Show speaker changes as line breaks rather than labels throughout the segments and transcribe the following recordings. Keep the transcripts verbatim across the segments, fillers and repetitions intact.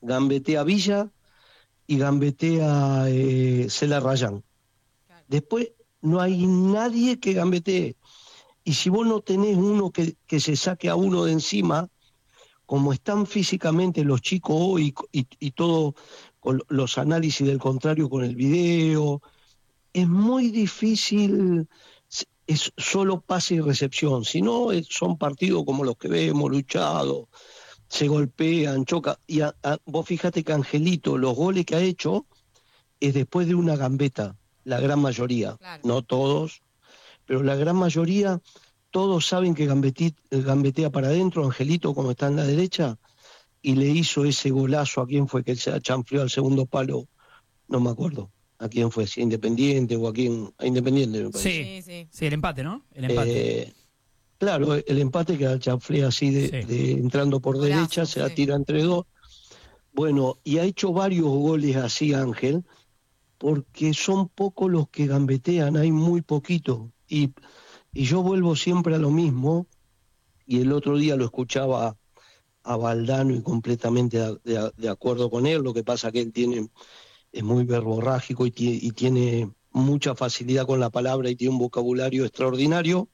gambetea Villa y gambetea eh, Cela Rayán. Claro. Después no hay nadie que gambetee. Y si vos no tenés uno que, que se saque a uno de encima, como están físicamente los chicos hoy y, y todo con los análisis del contrario con el video, es muy difícil, es solo pase y recepción, si no son partidos como los que vemos, luchados, se golpean, chocan, y a, a, vos fíjate que Angelito, los goles que ha hecho es después de una gambeta, la gran mayoría, claro. No todos, pero la gran mayoría, todos saben que gambeti, gambetea para adentro, Angelito como está en la derecha, y le hizo ese golazo a quién fue que se chanfleó al segundo palo, no me acuerdo a quién fue, si a Independiente o a quién, a Independiente me parece.
Sí, sí, sí, el empate, ¿no? El empate.
Eh, claro, el empate que chanflea así de, sí. de entrando por golazo, derecha, se sí. la tira entre dos. Bueno, y ha hecho varios goles así Ángel, porque son pocos los que gambetean, hay muy poquitos. Y, y yo vuelvo siempre a lo mismo, y el otro día lo escuchaba a Valdano y completamente de, de, de acuerdo con él, lo que pasa que él tiene, es muy verborrágico y, t- y tiene mucha facilidad con la palabra y tiene un vocabulario extraordinario,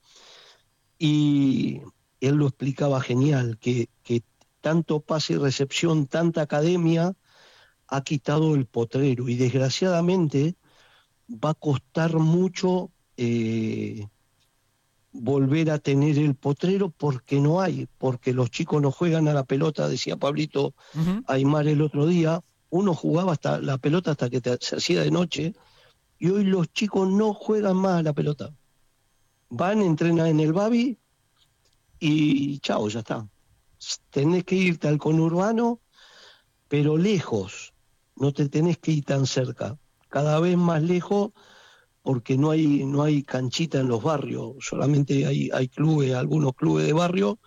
y él lo explicaba genial, que, que tanto pase y recepción, tanta academia, ha quitado el potrero, y desgraciadamente va a costar mucho eh, volver a tener el potrero, porque no hay, porque los chicos no juegan a la pelota, decía Pablito uh-huh. Aymar el otro día, uno jugaba hasta la pelota hasta que te, se hacía de noche, y hoy los chicos no juegan más a la pelota, van, entrenan en el Babi y chao, ya está. Tenés que irte al conurbano, pero lejos, no te tenés que ir tan cerca, cada vez más lejos, porque no hay no hay canchita en los barrios, solamente hay, hay clubes, algunos clubes de barrio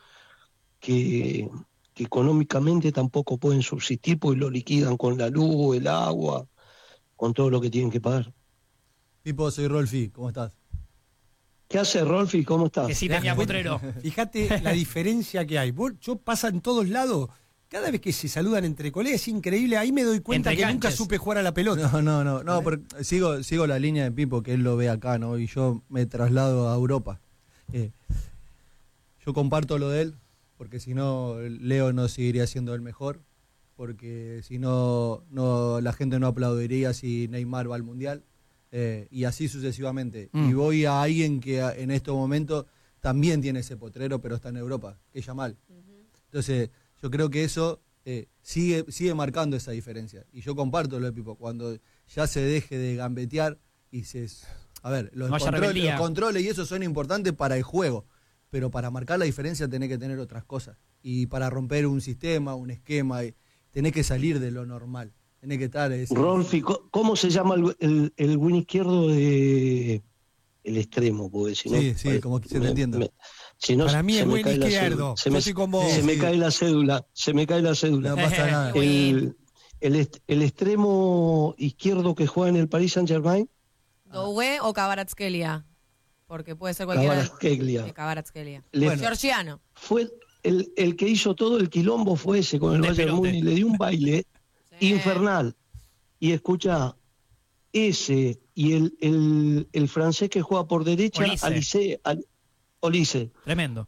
que, que económicamente tampoco pueden subsistir, porque lo liquidan con la luz, el agua, con todo lo que tienen que pagar.
Pipo, soy Rolfi, ¿cómo estás?
¿Qué hace Rolfi? ¿Cómo estás?
Que sí tenía potrero.
Fíjate la diferencia que hay. Vos, yo pasa en todos lados. Cada vez que se saludan entre colegas es increíble. Ahí me doy cuenta entre que canches. Nunca supe jugar a la pelota.
No, no, no. no pero sigo, sigo la línea de Pipo, que él lo ve acá, ¿no? Y yo me traslado a Europa. Eh, yo comparto lo de él, porque si no, Leo no seguiría siendo el mejor. Porque si no, no la gente no aplaudiría si Neymar va al Mundial. Eh, y así sucesivamente. Mm. Y voy a alguien que en estos momentos también tiene ese potrero, pero está en Europa, que es Yamal. Uh-huh. Entonces, yo creo que eso eh, sigue, sigue marcando esa diferencia. Y yo comparto lo de Pipo, cuando ya se deje de gambetear y se... A ver, los, no control, los controles y eso son importantes para el juego, pero para marcar la diferencia tenés que tener otras cosas. Y para romper un sistema, un esquema, tenés que salir de lo normal. Tiene que estar ese...
Rolfi, ¿cómo se llama el, el, el win izquierdo de el extremo? Porque si no,
sí, sí, como que se te entiende.
Si no,
para mí es win izquierdo.
Se me, se me cae la cédula, se me cae la cédula.
No pasa nada.
El, el, el extremo izquierdo que juega en el Paris Saint-Germain.
Doué o Kvaratskhelia, porque puede ser cualquiera.
Kvaratskhelia.
De Kvaratskhelia.
Bueno,
Georgiano.
Fue el, el que hizo todo el quilombo fue ese con el Bayern Múnich, le dio un baile infernal. Y escucha, ese y el, el, el francés que juega por derecha, Alice, Al, Olise.
Tremendo.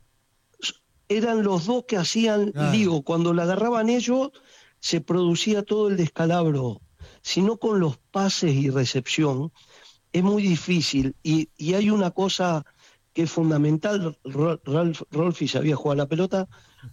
Eran los dos que hacían ah. lío. Cuando la agarraban ellos, se producía todo el descalabro. Si no, con los pases y recepción, es muy difícil. Y, y hay una cosa que es fundamental. Ralf, Rolfi sabía jugar la pelota.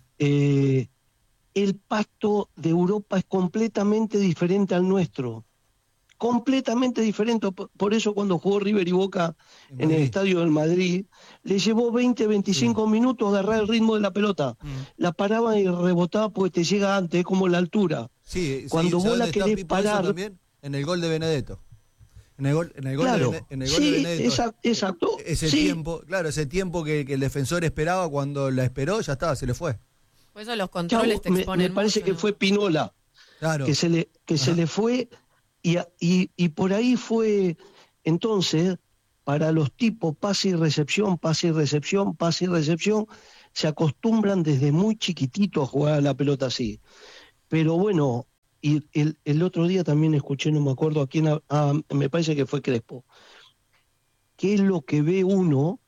Eh, el pasto de Europa es completamente diferente al nuestro, completamente diferente. Por eso cuando jugó River y Boca en, en el estadio del Madrid, le llevó veinte, veinticinco sí. minutos agarrar el ritmo de la pelota. Mm. La paraba y rebotaba porque te llega antes, es como la altura.
Sí,
cuando
sí,
vos la querés parar...
También? En el gol de Benedetto. En el gol, en el gol,
claro,
de, en el gol
sí,
de Benedetto.
Esa, exacto.
Ese
sí.
tiempo, claro, ese tiempo que, que el defensor esperaba, cuando la esperó, ya estaba, se le fue.
Por eso los controles Chau, te exponen.
Me, me parece
mucho,
que
¿no?
fue Pinola, claro. que se le que Ajá. se le fue y, y, y por ahí fue. Entonces, para los tipos pase y recepción, pase y recepción, pase y recepción, se acostumbran desde muy chiquitito a jugar a la pelota así. Pero bueno, y el, el otro día también escuché, no me acuerdo a quién, a, a, me parece que fue Crespo, ¿qué es lo que ve uno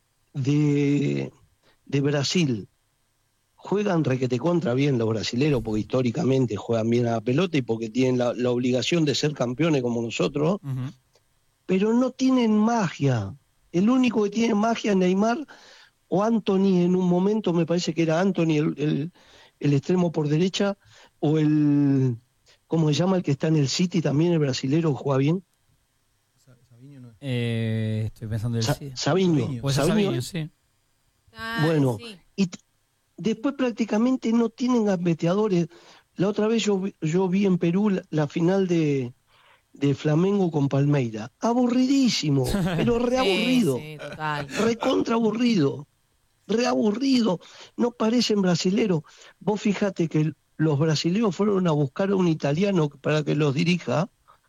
de, de Brasil? Juegan requete contra bien los brasileros, porque históricamente juegan bien a la pelota y porque tienen la, la obligación de ser campeones como nosotros, uh-huh. pero no tienen magia. El único que tiene magia es Neymar o Anthony, en un momento me parece que era Anthony el, el, el extremo por derecha, o el, ¿cómo se llama? El que está en el City también, el brasilero, juega bien.
Sabiño no. Eh, estoy pensando en el
Sa-
City.
Sabiño.
Pues
Sabiño,
Sabiño, sí.
Ah,
bueno,
sí.
y t- después prácticamente no tienen gambeteadores. La otra vez yo, vi- yo vi en Perú la, la final de, de Flamengo con Palmeira. Aburridísimo, pero reaburrido.
Sí, sí, total.
Recontra aburrido. Reaburrido. No parecen brasileros. Vos fijate que los brasileños fueron a buscar a un italiano para que los dirija.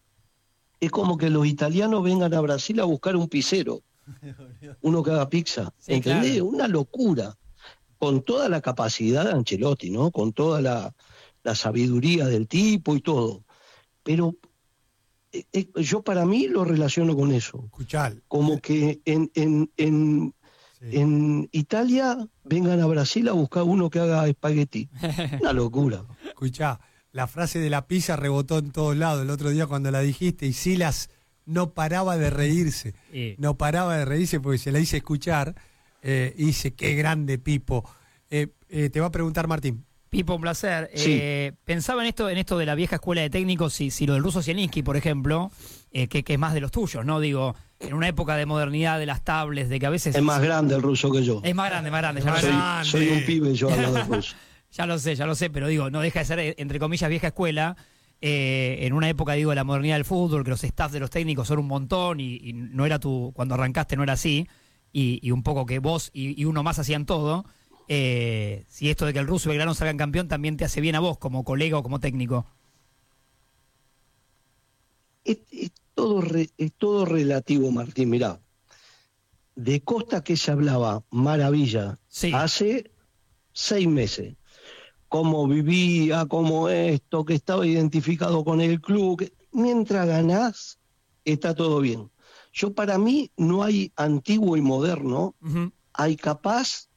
Es como que los italianos vengan a Brasil a buscar un pizzero. Uno que haga pizza.
Sí,
¿Entendés?
claro.
Una locura. Con toda la capacidad de Ancelotti, ¿no? Con toda la, la sabiduría del tipo y todo. Pero eh, eh, yo para mí lo relaciono con eso.
Escuchal.
Como que en, en, en,
Sí.
en Italia vengan a Brasil a buscar uno que haga espagueti. Una locura.
Escuchá, la frase de la pizza rebotó en todos lados el otro día cuando la dijiste y Silas no paraba de reírse.
Sí.
No paraba de reírse porque se la hice escuchar eh, y dice, qué grande Pipo. Eh, eh, te va a preguntar Martín.
Pipo, un placer.
Sí.
Eh, pensaba en esto en esto de la vieja escuela de técnicos, si, si lo del ruso Zielinski, por ejemplo, eh, que, que es más de los tuyos, ¿no? Digo, en una época de modernidad, de las tablets, de que a veces...
Es más grande el ruso que yo.
Es más grande, más grande. Ya
Más
lo, sé.
grande.
Soy, soy un pibe yo al lado del ruso.
Ya lo sé, ya lo sé, pero digo, no deja de ser, entre comillas, vieja escuela. Eh, en una época, digo, de la modernidad del fútbol, que los staff de los técnicos son un montón y, y no era tu... Cuando arrancaste no era así, y, y un poco que vos y, y uno más hacían todo. Eh, si esto de que el ruso y Belgrano salgan campeón también te hace bien a vos como colega o como técnico.
Es, es todo re- es todo relativo, Martín. Mirá, de Costa que se hablaba maravilla
Sí.
hace seis meses. Cómo vivía, cómo esto, que estaba identificado con el club. Que, mientras ganás, está todo bien. Yo para mí no hay antiguo y moderno,
Uh-huh.
hay capaz,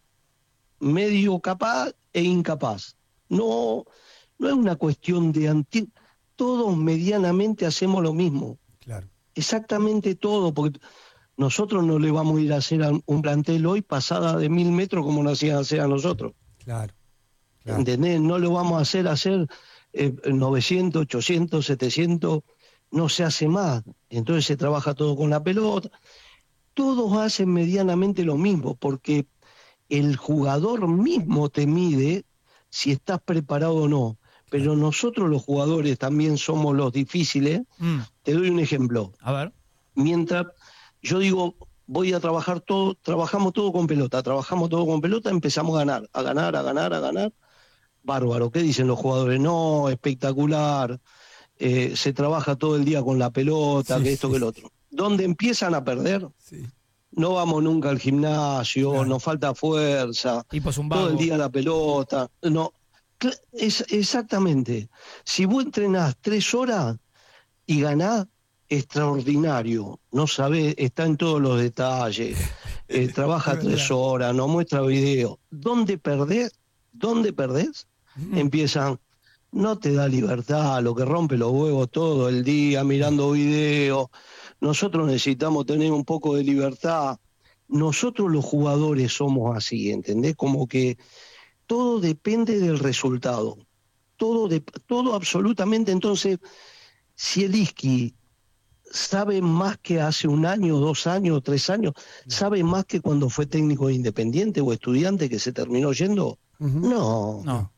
medio capaz e incapaz. No, no es una cuestión de antiguo. Todos medianamente hacemos lo mismo.
Claro.
Exactamente todo, porque nosotros no le vamos a ir a hacer a un plantel hoy pasada de mil metros como nos hacían hacer a nosotros.
Claro. Claro.
¿Entendés? No lo vamos a hacer hacer eh, novecientos, ochocientos, setecientos, no se hace más. Entonces se trabaja todo con la pelota. Todos hacen medianamente lo mismo, porque el jugador mismo te mide si estás preparado o no. Pero nosotros los jugadores también somos los difíciles.
Mm.
Te doy un ejemplo.
A ver.
Mientras yo digo, voy a trabajar todo, trabajamos todo con pelota, trabajamos todo con pelota, empezamos a ganar, a ganar, a ganar, a ganar. Bárbaro, ¿qué dicen los jugadores? No, espectacular, eh, se trabaja todo el día con la pelota,
Sí,
que esto,
sí,
que el otro. ¿Dónde empiezan a perder?
Sí.
No vamos nunca al gimnasio,
Claro.
nos falta fuerza,
Tipo es un vago.
todo el día la pelota. No, cl- es, exactamente. Si vos entrenás tres horas y ganás, extraordinario. No sabés, está en todos los detalles. Eh, trabaja tres horas, no muestra video. ¿Dónde perdés? ¿Dónde perdés? Empiezan, no te da libertad, lo que rompe los huevos todo el día mirando videos. Nosotros necesitamos tener un poco de libertad. Nosotros los jugadores somos así, ¿entendés? Como que todo depende del resultado. Todo, de, todo absolutamente. Entonces, si el Isqui sabe más que hace un año, dos años, tres años, sabe más que cuando fue técnico de Independiente o Estudiante que se terminó yendo.
Uh-huh.
No,
No.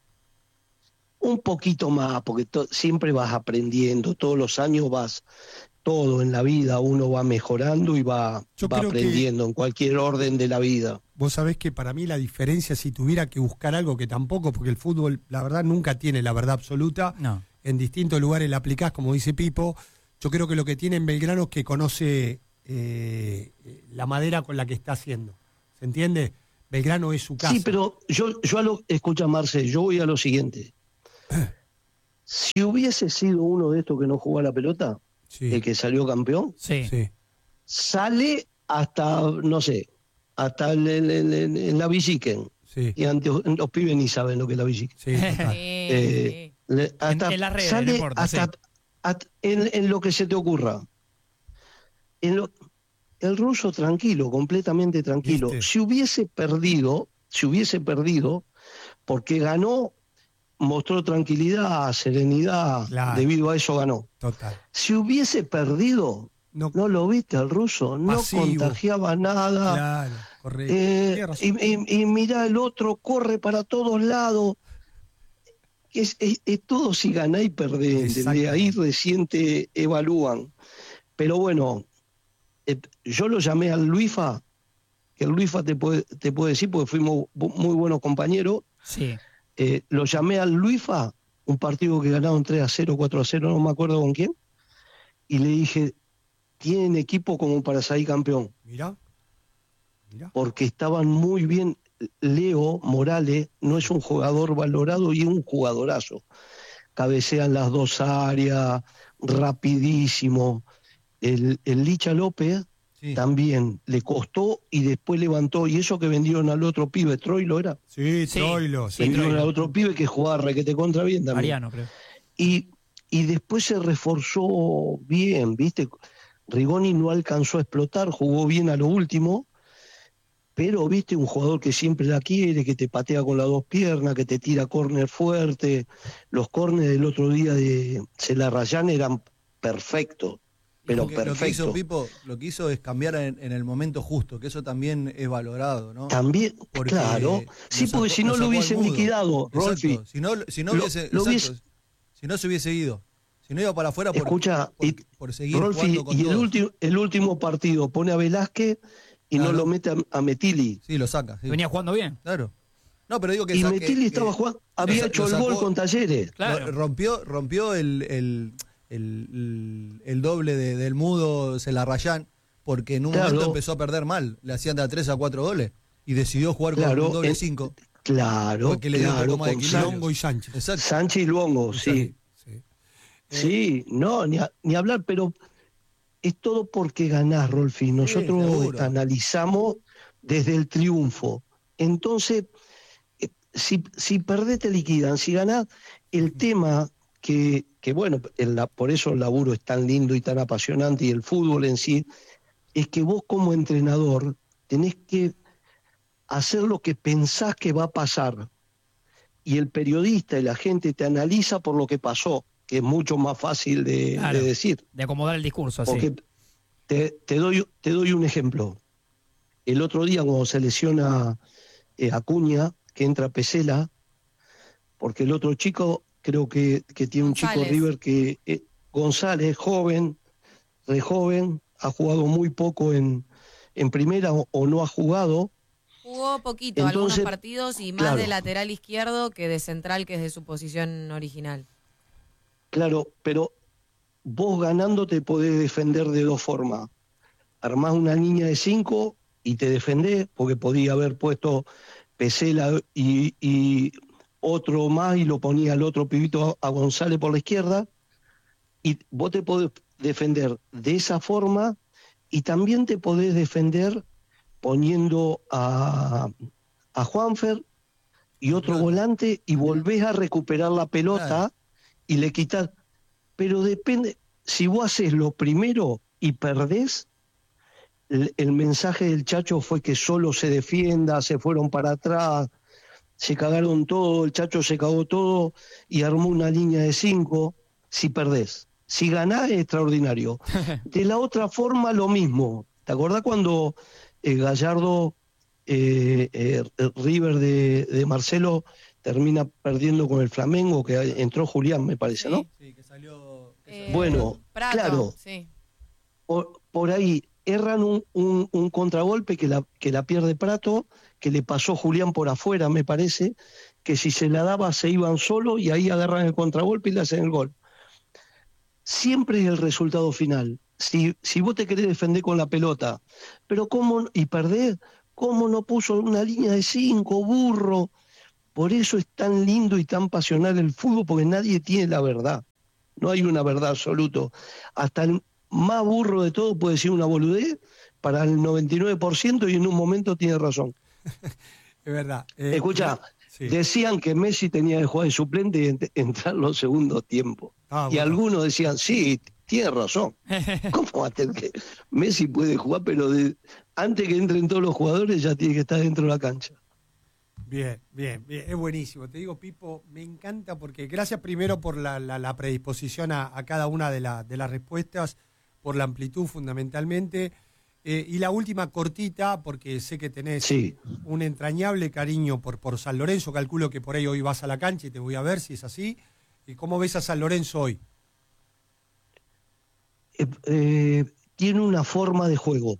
un poquito más, porque to- siempre vas aprendiendo, todos los años vas, todo en la vida uno va mejorando y va,
Yo
va
creo que-
aprendiendo en cualquier orden de la vida.
Vos sabés que para mí la diferencia, si tuviera que buscar algo, que tampoco, porque el fútbol, la verdad, nunca tiene la verdad absoluta.
No.
En distintos lugares la aplicás, como dice Pipo. Yo creo que lo que tiene en Belgrano es que conoce eh, la madera con la que está haciendo. ¿Se entiende? Belgrano es su casa.
Sí, pero yo, yo a lo, escucha Marce, yo voy a lo siguiente. Si hubiese sido uno de estos que no jugó a la pelota,
Sí.
el que salió campeón,
Sí.
Sí.
sale hasta, no sé, hasta el, el- el- el- en la bicicleta.
Sí.
Y antes, los pibes ni saben lo que es la bicicleta.
Sí, total.
Sí,
Eh,
sí.
Le- hasta
en las redes,
sale
no importa,
hasta,
sí.
hasta- en, en lo que se te ocurra. En lo- el ruso tranquilo, completamente tranquilo.
¿Viste?
Si hubiese perdido, si hubiese perdido, porque ganó, mostró tranquilidad, serenidad,
Claro.
debido a eso ganó.
Total.
Si hubiese perdido,
No,
no lo viste al ruso, no
Pasivo.
contagiaba nada.
claro, correcto.
Eh,
Tienes razón.
y, y, y mirá, el otro corre para todos lados. Es, es, es todo si ganá y perdés, ¿entendés? Ahí recién te evalúan. Pero bueno, eh, yo lo llamé al Luifa, que el Luifa te puede, te puede decir, porque fuimos bu- muy buenos compañeros.
Sí.
Eh, lo llamé al Luifa, un partido que ganaron tres a cero, cuatro a cero, no me acuerdo con quién, y le dije, tienen equipo como para salir campeón,
Mirá. Mirá.
porque estaban muy bien. Leo Morales no es un jugador valorado y es un jugadorazo. Cabecean las dos áreas, rapidísimo. El, el Licha López
Sí.
también le costó y después levantó, y eso que vendieron al otro pibe, Troilo era,
Sí,
Sí.
Troilo. Sí.
vendieron
Troilo.
al otro pibe que jugaba requete contra bien también.
Mariano, creo.
Y, y después se reforzó bien, ¿viste? Rigoni no alcanzó a explotar, jugó bien a lo último, pero, ¿viste? Un jugador que siempre la quiere, que te patea con las dos piernas, que te tira córner fuerte. Los córneres del otro día de Celarrayán eran perfectos, pero
Lo que, lo que hizo
perfectos.
Pipo, lo que hizo es cambiar en, en el momento justo, que eso también es valorado, ¿no?
También,
Porque
claro.
lo
Sí,
sacó-
porque si no
lo
lo
sacó al
hubiesen
mudo.
liquidado,
Exacto.
Rolfi.
Si no, si no
Lo-
hubiese,
lo
exacto.
hubiese-
Si no se hubiese ido. Si no iba para afuera por,
Escucha,
por,
y-
por seguir
Rolfi,
jugando con
y el,
todos.
último el último partido pone a Velázquez y
Claro.
no lo mete a, a Metili.
Sí, lo saca. sí.
Venía jugando bien.
Claro. No, pero digo que
Y
saque-
Metili
que-
estaba jugando, había
lo
hecho el
sacó-
gol con Talleres.
Claro.
Lo- rompió, rompió el, el, el, el doble de- del mudo Celarrayán, porque en un
Claro.
momento empezó a perder mal. Le hacían de a tres a cuatro goles y decidió jugar
Claro,
con un doble
en-
cinco.
Claro,
Porque le dio un
claro,
poco más de
con
equilibrio.
San-
Longo y Sánchez.
Exacto.
Sánchez y Luongo, sí.
Sí.
Sí, no, ni, a- ni hablar, pero es todo porque ganás, Rolfi. Nosotros
seguro.
analizamos desde el triunfo. Entonces, eh, si, si perdés te liquidan, si ganás, el tema que, que bueno, el la- por eso el laburo es tan lindo y tan apasionante y el fútbol en sí, es que vos como entrenador tenés que hacer lo que pensás que va a pasar. Y el periodista y la gente te analiza por lo que pasó, que es mucho más fácil de,
Claro.
de decir.
De acomodar el discurso así.
Porque te, te doy, te doy un ejemplo. El otro día cuando se lesiona eh, Acuña, que entra Pesela, porque el otro chico, creo que, que tiene un chico
González.
River que eh, González, joven, re joven, ha jugado muy poco en, en primera o, o no ha jugado.
Jugó poquito,
Entonces,
algunos partidos y más
claro.
de lateral izquierdo que de central, que es de su posición original.
Claro, pero vos ganando te podés defender de dos formas. Armás una línea de cinco y te defendés, porque podía haber puesto Pesela y, y otro más y lo ponía al otro pibito a González por la izquierda. Y vos te podés defender de esa forma y también te podés defender poniendo a, a Juanfer y otro
Pelota.
volante y volvés a recuperar la pelota
Claro.
y le quitas. Pero depende, si vos haces lo primero y perdés, el, el mensaje del Chacho fue que solo se defienda, se fueron para atrás, se cagaron todo, el Chacho se cagó todo y armó una línea de cinco. Si perdés, si ganás es extraordinario. De la otra forma lo mismo. ¿Te acordás cuando eh, Gallardo, eh, eh, River de, de Marcelo termina perdiendo con el Flamengo, que entró Julián, me parece, ¿no?
Sí, que salió.
Eh,
Bueno,
Prato,
claro.
Sí.
Por, por ahí erran un, un, un contragolpe que la, que la pierde Prato, que le pasó Julián por afuera, me parece, que si se la daba se iban solo y ahí agarran el contragolpe y le hacen el gol. Siempre es el resultado final. Si, si vos te querés defender con la pelota, pero cómo y perdés, ¿cómo no puso una línea de cinco, burro? Por eso es tan lindo y tan pasional el fútbol, porque nadie tiene la verdad. No hay una verdad absoluta. Hasta el más burro de todo puede decir una boludez para el noventa y nueve por ciento y en un momento tiene razón.
Es verdad. Eh,
Escucha,
sí.
decían que Messi tenía que jugar de suplente y ent- entrar los segundos tiempos.
Ah,
y
bueno.
algunos decían, sí, tiene razón. ¿Cómo va a tener que...? Messi puede jugar, pero de... antes que entren todos los jugadores ya tiene que estar dentro de la cancha.
Bien, bien, bien, es buenísimo. Te digo, Pipo, me encanta porque gracias primero por la, la, la predisposición a, a cada una de, la, de las respuestas, por la amplitud fundamentalmente. Eh, y la última cortita, porque sé que tenés
Sí.
un entrañable cariño por, por San Lorenzo. Calculo que por ahí hoy vas a la cancha y te voy a ver si es así. ¿Y cómo ves a San Lorenzo hoy?
Eh, eh, tiene una forma de juego.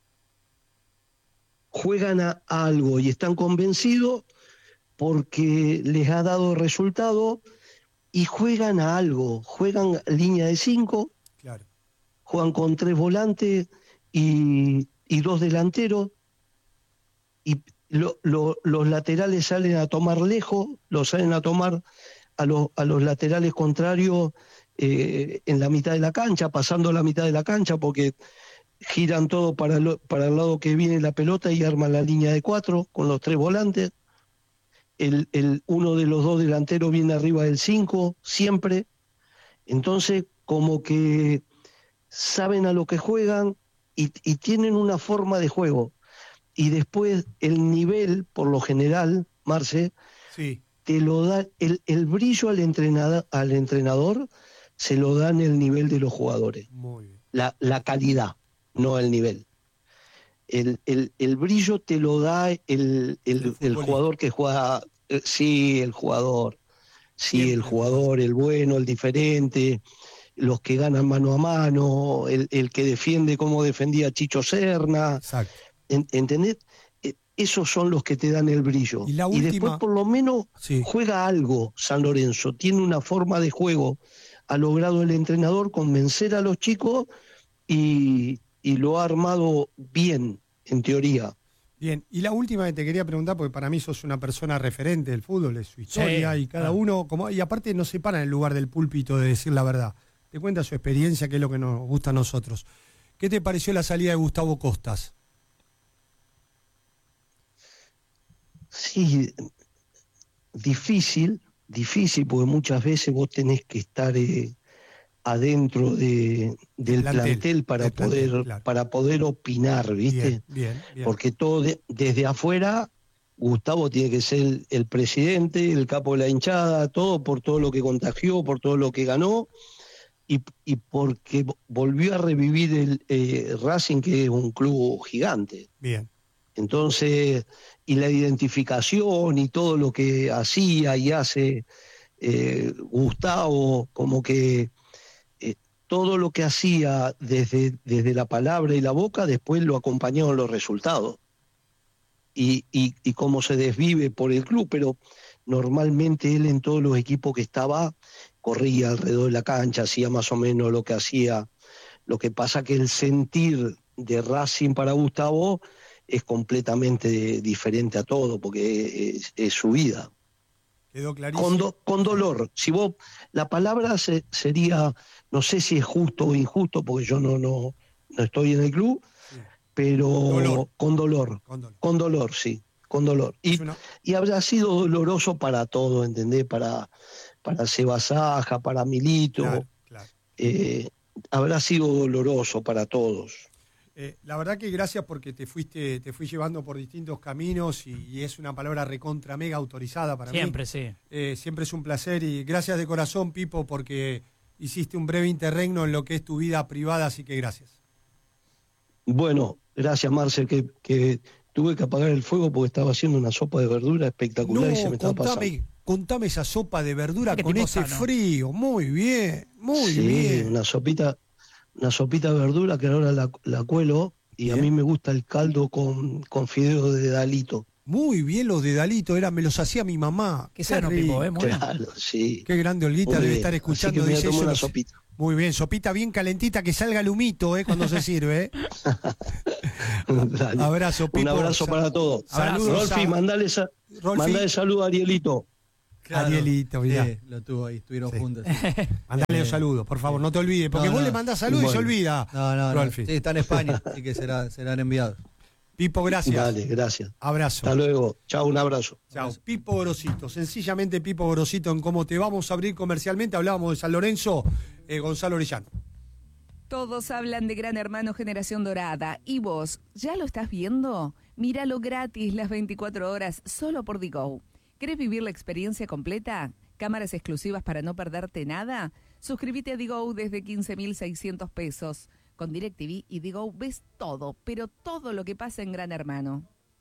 Juegan a, a algo y están convencidos porque les ha dado resultado y juegan a algo. Juegan línea de cinco,
Claro.
juegan con tres volantes y, y dos delanteros y lo- lo- los laterales salen a tomar lejos, los salen a tomar a, los a los laterales contrarios eh, en la mitad de la cancha, pasando la mitad de la cancha porque giran todo para, lo- para el lado que viene la pelota y arman la línea de cuatro con los tres volantes. El, el, uno de los dos delanteros viene arriba del cinco, siempre. Entonces, como que saben a lo que juegan y, y tienen una forma de juego. Y después el nivel, por lo general, Marce,
Sí.
te lo da, el, el brillo al entrenador, al entrenador se lo dan el nivel de los jugadores,
Muy bien.
la, la calidad, no el nivel. El, el, el brillo te lo da el, el,
El
el
futbolista.
jugador que juega, eh, sí, el jugador, sí,
Siempre
el
el
jugador, el bueno, el diferente, los que ganan mano a mano, el, el que defiende como defendía Chicho Serna,
Exacto.
en- ¿entendés? Eh, Esos son los que te dan el brillo.
Y la
después
última-
por lo menos
Sí.
juega algo San Lorenzo, tiene una forma de juego, ha logrado el entrenador convencer a los chicos y, y lo ha armado bien, en teoría.
Bien, y la última que te quería preguntar, porque para mí sos una persona referente del fútbol, es su historia,
Sí,
y cada
claro.
uno, como y aparte no se para en el lugar del púlpito de decir la verdad. Te cuenta su experiencia, que es lo que nos gusta a nosotros. ¿Qué te pareció la salida de Gustavo Costas?
Sí, difícil, difícil, porque muchas veces vos tenés que estar eh, adentro de, del
plantel,
plantel, para
del plantel,
poder
claro.
para poder opinar, ¿viste?
Bien, bien, bien.
Porque todo de- desde afuera, Gustavo tiene que ser el, el presidente, el capo de la hinchada, todo por todo lo que contagió, por todo lo que ganó y, y porque vo- volvió a revivir el eh, Racing, que es un club gigante.
Bien,
Entonces, y la identificación y todo lo que hacía y hace eh, Gustavo, como que eh, todo lo que hacía desde, desde la palabra y la boca, después lo acompañaron los resultados. Y, y, y cómo se desvive por el club, pero normalmente él en todos los equipos que estaba corría alrededor de la cancha, hacía más o menos lo que hacía. Lo que pasa que el sentir de Racing para Gustavo es completamente diferente a todo, porque es, es su vida.
quedó clarísimo.
Con, do- con dolor. Si vos, la palabra se- sería, no sé si es justo o injusto, porque yo no, no, no estoy en el club,
Sí,
pero
Dolor.
con dolor.
con dolor.
Con dolor, sí, con dolor. Y,
Es una-
y habrá sido doloroso para todo, ¿entendés? Para, para Seba Saja, para Milito.
Claro, claro.
eh, habrá sido doloroso para todos.
Eh, la verdad que gracias porque te fuiste, te fui llevando por distintos caminos y, y es una palabra recontra mega autorizada para
Siempre,
mí.
sí.
Eh, siempre es un placer y gracias de corazón, Pipo, porque hiciste un breve interregno en lo que es tu vida privada, así que gracias.
Bueno, gracias Marcel, que, que tuve que apagar el fuego porque estaba haciendo una sopa de verdura espectacular y se me estaba pasando.
contame, contame esa sopa de verdura
Qué
con
tipo
este
sano.
frío. Muy bien, muy
Sí,
bien.
una sopita, una sopita de verdura que ahora la, la cuelo y
Bien.
a mí me gusta el caldo con, con fideos de Dalito.
Muy bien los de Dalito, era, me los hacía mi mamá.
Qué sano,
rico.
Pipo, ¿eh? Muy bien.
Claro, sí.
Qué grande Olguita
Muy
debe
bien.
estar
Así
escuchando.
que me voy a
Dice,
tomar
yo
una
los,
sopita.
Muy bien, sopita bien calentita, que salga el humito, ¿eh? Cuando se sirve, ¿eh?
Dale.
Abrazo, Pipo.
Un abrazo para todos.
Saludos
Rolfi,
a-
mandale, sa
Rolfi.
mandale saludo a Arielito.
Claro.
Arielito, mirá.
Sí, lo tuvo ahí, estuvieron
Sí.
juntos.
Mandale
Eh,
los saludos, por favor, no te olvides, porque
No,
vos
no.
le mandás saludos y
Bueno.
se olvida.
No, no, no.
Rolfi.
Sí, está en España, así que será, serán enviados.
Pipo, gracias.
Dale, gracias.
Abrazo.
Hasta luego. Chao, un abrazo.
Chao. Pipo Gorosito, sencillamente Pipo Gorosito en cómo te vamos a abrir comercialmente. Hablábamos de San Lorenzo, eh, Gonzalo Orellano.
Todos hablan de Gran Hermano Generación Dorada. ¿Y vos, ya lo estás viendo? Míralo gratis las veinticuatro horas solo por Digo. ¿Querés vivir la experiencia completa? ¿Cámaras exclusivas para no perderte nada? Suscríbete a Digo desde quince mil seiscientos pesos. Con DirecTV y Digo ves todo, pero todo lo que pasa en Gran Hermano.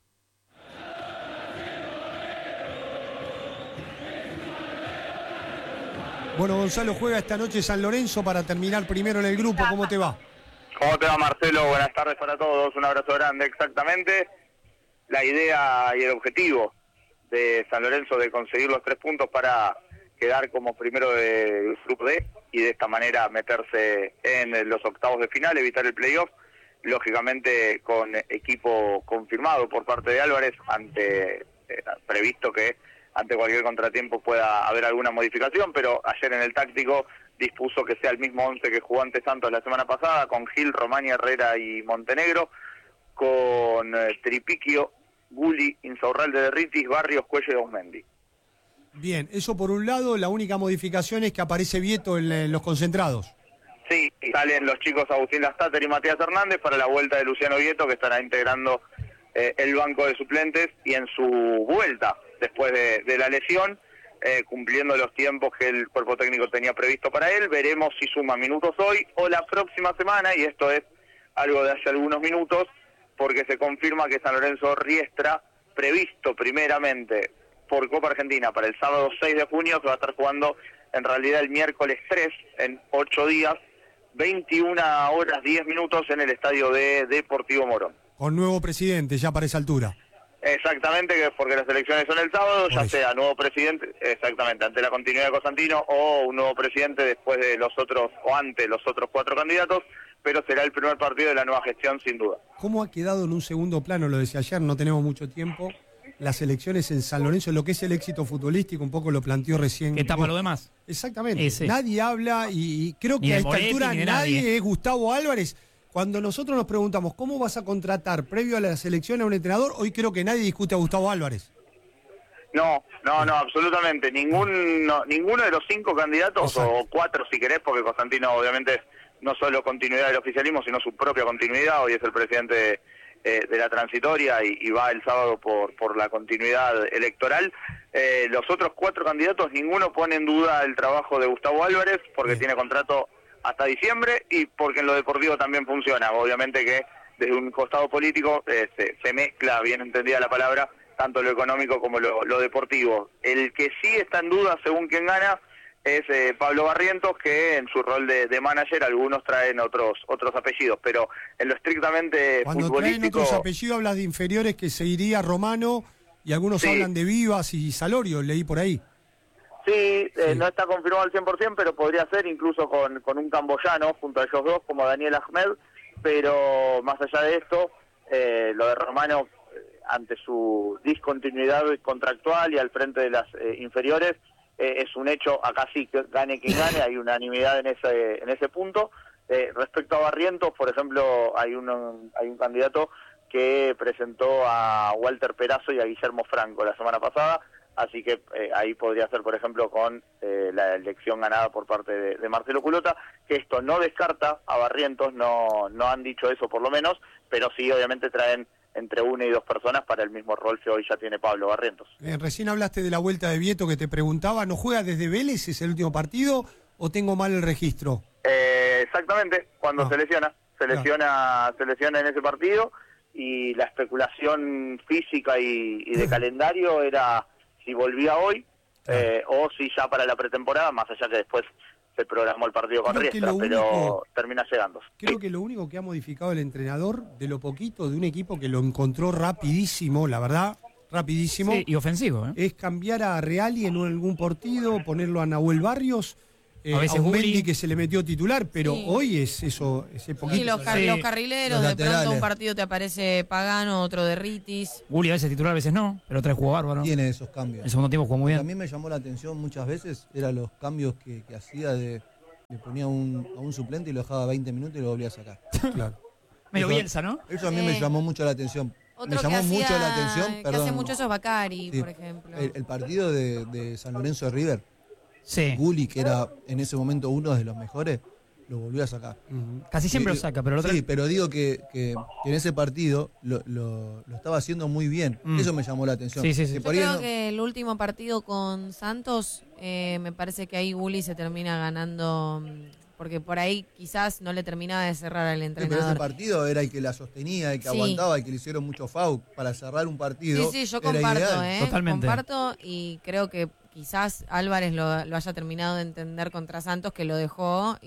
Bueno, Gonzalo juega esta noche San Lorenzo para terminar primero en el grupo. ¿Cómo te va?
¿Cómo te va, Marcelo? Buenas tardes para todos, un abrazo grande. Exactamente la idea y el objetivo de San Lorenzo de conseguir los tres puntos para quedar como primero del grupo D y de esta manera meterse en los octavos de final, evitar el playoff, lógicamente con equipo confirmado por parte de Álvarez, ante eh, previsto que ante cualquier contratiempo pueda haber alguna modificación, pero ayer en el táctico dispuso que sea el mismo once que jugó ante Santos la semana pasada, con Gil, Romani, Herrera y Montenegro, con eh, Tripiquio, Gulli, Insaurralde de Ritis, Barrios, Cuello y Ausmendi.
Bien, eso por un lado. La única modificación es que aparece Vieto en, en los concentrados.
Sí, salen los chicos Agustín Lastater y Matías Hernández para la vuelta de Luciano Vieto, que estará integrando eh, el banco de suplentes, y en su vuelta después de, de la lesión, eh, cumpliendo los tiempos que el cuerpo técnico tenía previsto para él. Veremos si suma minutos hoy o la próxima semana, y esto es algo de hace algunos minutos, porque se confirma que San Lorenzo Riestra, previsto primeramente por Copa Argentina para el sábado seis de junio, que va a estar jugando en realidad el miércoles tres, en ocho días, veintiuna horas diez minutos en el estadio de Deportivo Morón.
Con nuevo presidente ya para esa altura.
Exactamente, que porque las elecciones son el sábado, ya sea nuevo presidente, exactamente, ante la continuidad de Cosentino, o un nuevo presidente después de los otros, o ante los otros cuatro candidatos, pero será el primer partido de la nueva gestión sin duda.
¿Cómo ha quedado en un segundo plano? Lo decía ayer, no tenemos mucho tiempo. Las elecciones en San Lorenzo, lo que es el éxito futbolístico, un poco lo planteó recién.
¿Qué tapa lo demás?
Exactamente.
Ese.
Nadie habla y, y creo
Ni
que
de
a esta
Moretti,
altura
ni de
nadie,
nadie.
es Gustavo Álvarez. Cuando nosotros nos preguntamos cómo vas a contratar previo a la selección a un entrenador, hoy creo que nadie discute a Gustavo Álvarez.
No, no, no, absolutamente. Ningún, no, ninguno de los cinco candidatos,
Exacto.
o cuatro si querés, porque Constantino obviamente es no solo continuidad del oficialismo, sino su propia continuidad. Hoy es el presidente eh, de la transitoria y, y va el sábado por, por la continuidad electoral. Eh, los otros cuatro candidatos, ninguno pone en duda el trabajo de Gustavo Álvarez, porque
Bien.
tiene contrato hasta diciembre y porque en lo deportivo también funciona. Obviamente que desde un costado político eh, se, se mezcla, bien entendida la palabra, tanto lo económico como lo, lo deportivo. El que sí está en duda, según quien gana, es eh, Pablo Barrientos, que en su rol de, de manager algunos traen otros otros apellidos, pero en lo estrictamente
Cuando traen
futbolístico...
otros apellidos hablas de inferiores que seguiría Romano y algunos
Sí.
hablan de Vivas y Salorio, leí por ahí.
Sí, eh,
Sí.
no está confirmado al cien por ciento, pero podría ser incluso con, con un camboyano junto a ellos dos, como Daniel Ahmed, pero más allá de esto, eh, lo de Romano, eh, ante su discontinuidad contractual y al frente de las eh, inferiores, eh, es un hecho. Acá sí que gane quien gane, hay unanimidad en ese en ese punto. Eh, respecto a Barrientos, por ejemplo, hay un, hay un candidato que presentó a Walter Perazo y a Guillermo Franco la semana pasada, así que eh, ahí podría ser, por ejemplo, con eh, la elección ganada por parte de, de Marcelo Culota, que esto no descarta a Barrientos, no, no han dicho eso por lo menos, pero sí obviamente traen entre una y dos personas para el mismo rol que hoy ya tiene Pablo Barrientos.
Eh, recién hablaste de la vuelta de Vieto que te preguntaba, ¿no juega desde Vélez, es el último partido o tengo mal el registro?
Eh, exactamente, cuando
Ah.
se lesiona, se lesiona, se lesiona en ese partido, y la especulación física y, y de calendario era si volvía hoy eh, o si ya para la pretemporada, más allá que después se programó el partido con
Creo que
Riestra,
lo
pero
único-
termina llegando.
Creo que lo único que ha modificado el entrenador de lo poquito de un equipo que lo encontró rapidísimo, la verdad, rapidísimo,
Sí, y ofensivo, ¿eh?
es cambiar a Reali en un- algún partido, ponerlo a Nahuel Barrios. eh,
A veces
a un
Gulli.
Mendy que se le metió titular, pero
Sí.
hoy es eso, ese poquito.
Y los, car-
Sí.
los carrileros,
Los
de pronto
laterales.
un partido te aparece Pagano, otro de Ritis.
Gulli a veces titular, a veces no, pero otra vez jugó bárbaro.
Tiene esos
El
cambios.
segundo tiempo jugó muy
A
bien.
mí me llamó la atención muchas veces, eran los cambios que, que hacía de. Le ponía un, a un suplente y lo dejaba veinte minutos y lo volvía a sacar.
Claro.
Medio
Eso-
Bielsa, ¿no?
Eso a mí
Sí.
me llamó mucho la atención.
Otro
me
que
llamó
hacía-
mucho la atención,
que
perdón.
hace mucho eso es Bacari,
Sí.
por ejemplo.
El, el partido de, de San Lorenzo de River,
Sí.
Gulli, que era en ese momento uno de los mejores, lo volvió a sacar.
Ujú.
Casi siempre
Eh,
lo saca, pero el otro.
Sí, pero digo que, que- que en ese partido lo, lo- lo estaba haciendo muy bien.
Mm.
Eso me llamó la atención.
Sí, sí, sí.
Que
Yo
por ahí
creo
no-
que el último partido con Santos, eh, me parece que ahí Gulli se termina ganando, mm, porque por ahí quizás no le terminaba de cerrar al
sí, pero ese
entrenador.
partido era el que la sostenía, el que
Sí.
aguantaba, el que le hicieron mucho foul para cerrar un
Sí,
partido.
sí, yo
era
comparto,
ideal.
¿eh?
Totalmente.
Comparto y creo que quizás Álvarez lo, lo haya terminado de entender contra Santos, que lo dejó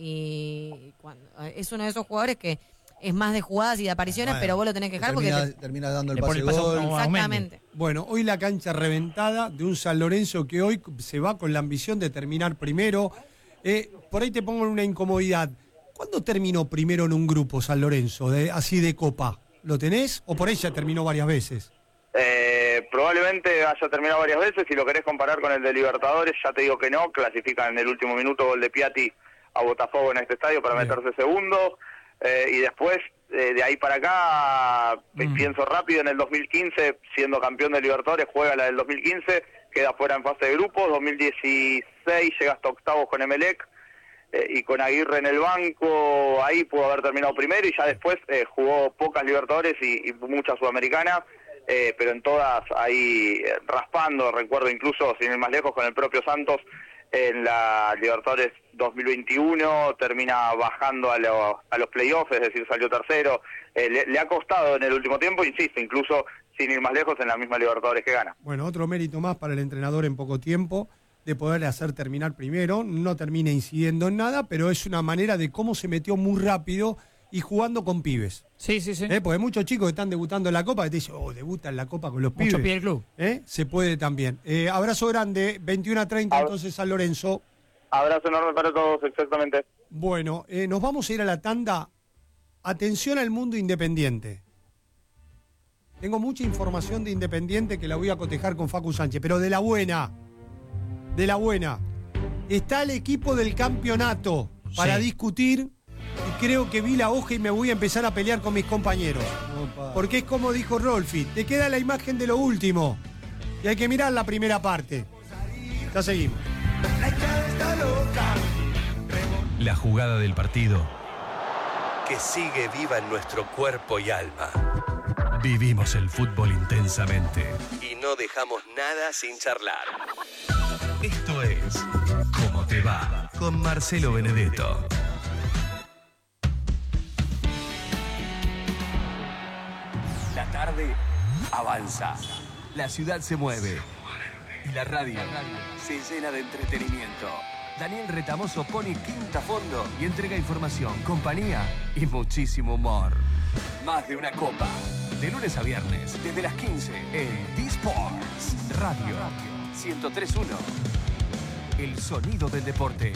y cuando, es uno de esos jugadores que es más de jugadas y de apariciones,
Bueno,
pero vos lo tenés que dejar porque
termina,
te-
termina dando el
le pone
pase
el pase a
gol.
un- a
exactamente.
Bueno, hoy la cancha reventada de un San Lorenzo que hoy se va con la ambición de terminar primero. Eh, por ahí te pongo en una incomodidad. ¿Cuándo terminó primero en un grupo San Lorenzo, de, así de Copa? ¿Lo tenés? ¿O por ahí ya terminó varias veces?
Eh, probablemente haya terminado varias veces. Si lo querés comparar con el de Libertadores, ya te digo que no. Clasifican en el último minuto gol de Piatti a Botafogo en este estadio para
Bien.
meterse segundo. Eh, y después, eh, de ahí para acá,
Mm.
pienso rápido, en el dos mil quince, siendo campeón de Libertadores, juega la del dos mil quince, queda fuera en fase de grupos. dos mil dieciséis llega hasta octavos con Emelec. Eh, y con Aguirre en el banco, ahí pudo haber terminado primero y ya después eh, jugó pocas Libertadores y, y muchas Sudamericanas, eh, pero en todas ahí eh, raspando, recuerdo incluso, sin ir más lejos, con el propio Santos en la Libertadores dos mil veintiuno, termina bajando a, lo- a los playoffs, es decir, salió tercero. Eh, le, le ha costado en el último tiempo, insisto, incluso sin ir más lejos en la misma Libertadores que gana.
Bueno, otro mérito más para el entrenador en poco tiempo, de poderle hacer terminar primero. No termina incidiendo en nada, pero es una manera de cómo se metió muy rápido y jugando con pibes.
Sí, sí, sí.
¿Eh? Porque hay muchos chicos que están debutando en la Copa que te dicen, oh, debuta en la Copa con los
Mucho
pibes.
pie del club.
¿Eh? Se puede también. Eh, abrazo grande, veintiuno a treinta
Ab-
entonces San Lorenzo.
Abrazo enorme para todos, exactamente.
Bueno, eh, nos vamos a ir a la tanda. Atención al mundo independiente. Tengo mucha información de Independiente que la voy a cotejar con Facu Sánchez, pero de la buena. De la buena. Está el equipo del campeonato para
Sí.
discutir y creo que vi la hoja y me voy a empezar a pelear con mis compañeros.
Opa.
Porque es como dijo Rolfi, te queda la imagen de lo último y hay que mirar la primera parte. Ya seguimos.
La jugada del partido.
Que sigue viva en nuestro cuerpo y alma.
Vivimos el fútbol intensamente.
Y no dejamos nada sin charlar.
Esto es ¿Cómo te va? Con Marcelo Benedetto.
La tarde avanza. La ciudad se mueve. Y la radio se llena de entretenimiento. Daniel Retamoso pone quinta a fondo y entrega información, compañía y muchísimo humor. Más de una copa. De lunes a viernes, desde las quince, en D-Sports Radio ciento tres punto uno. El sonido del deporte.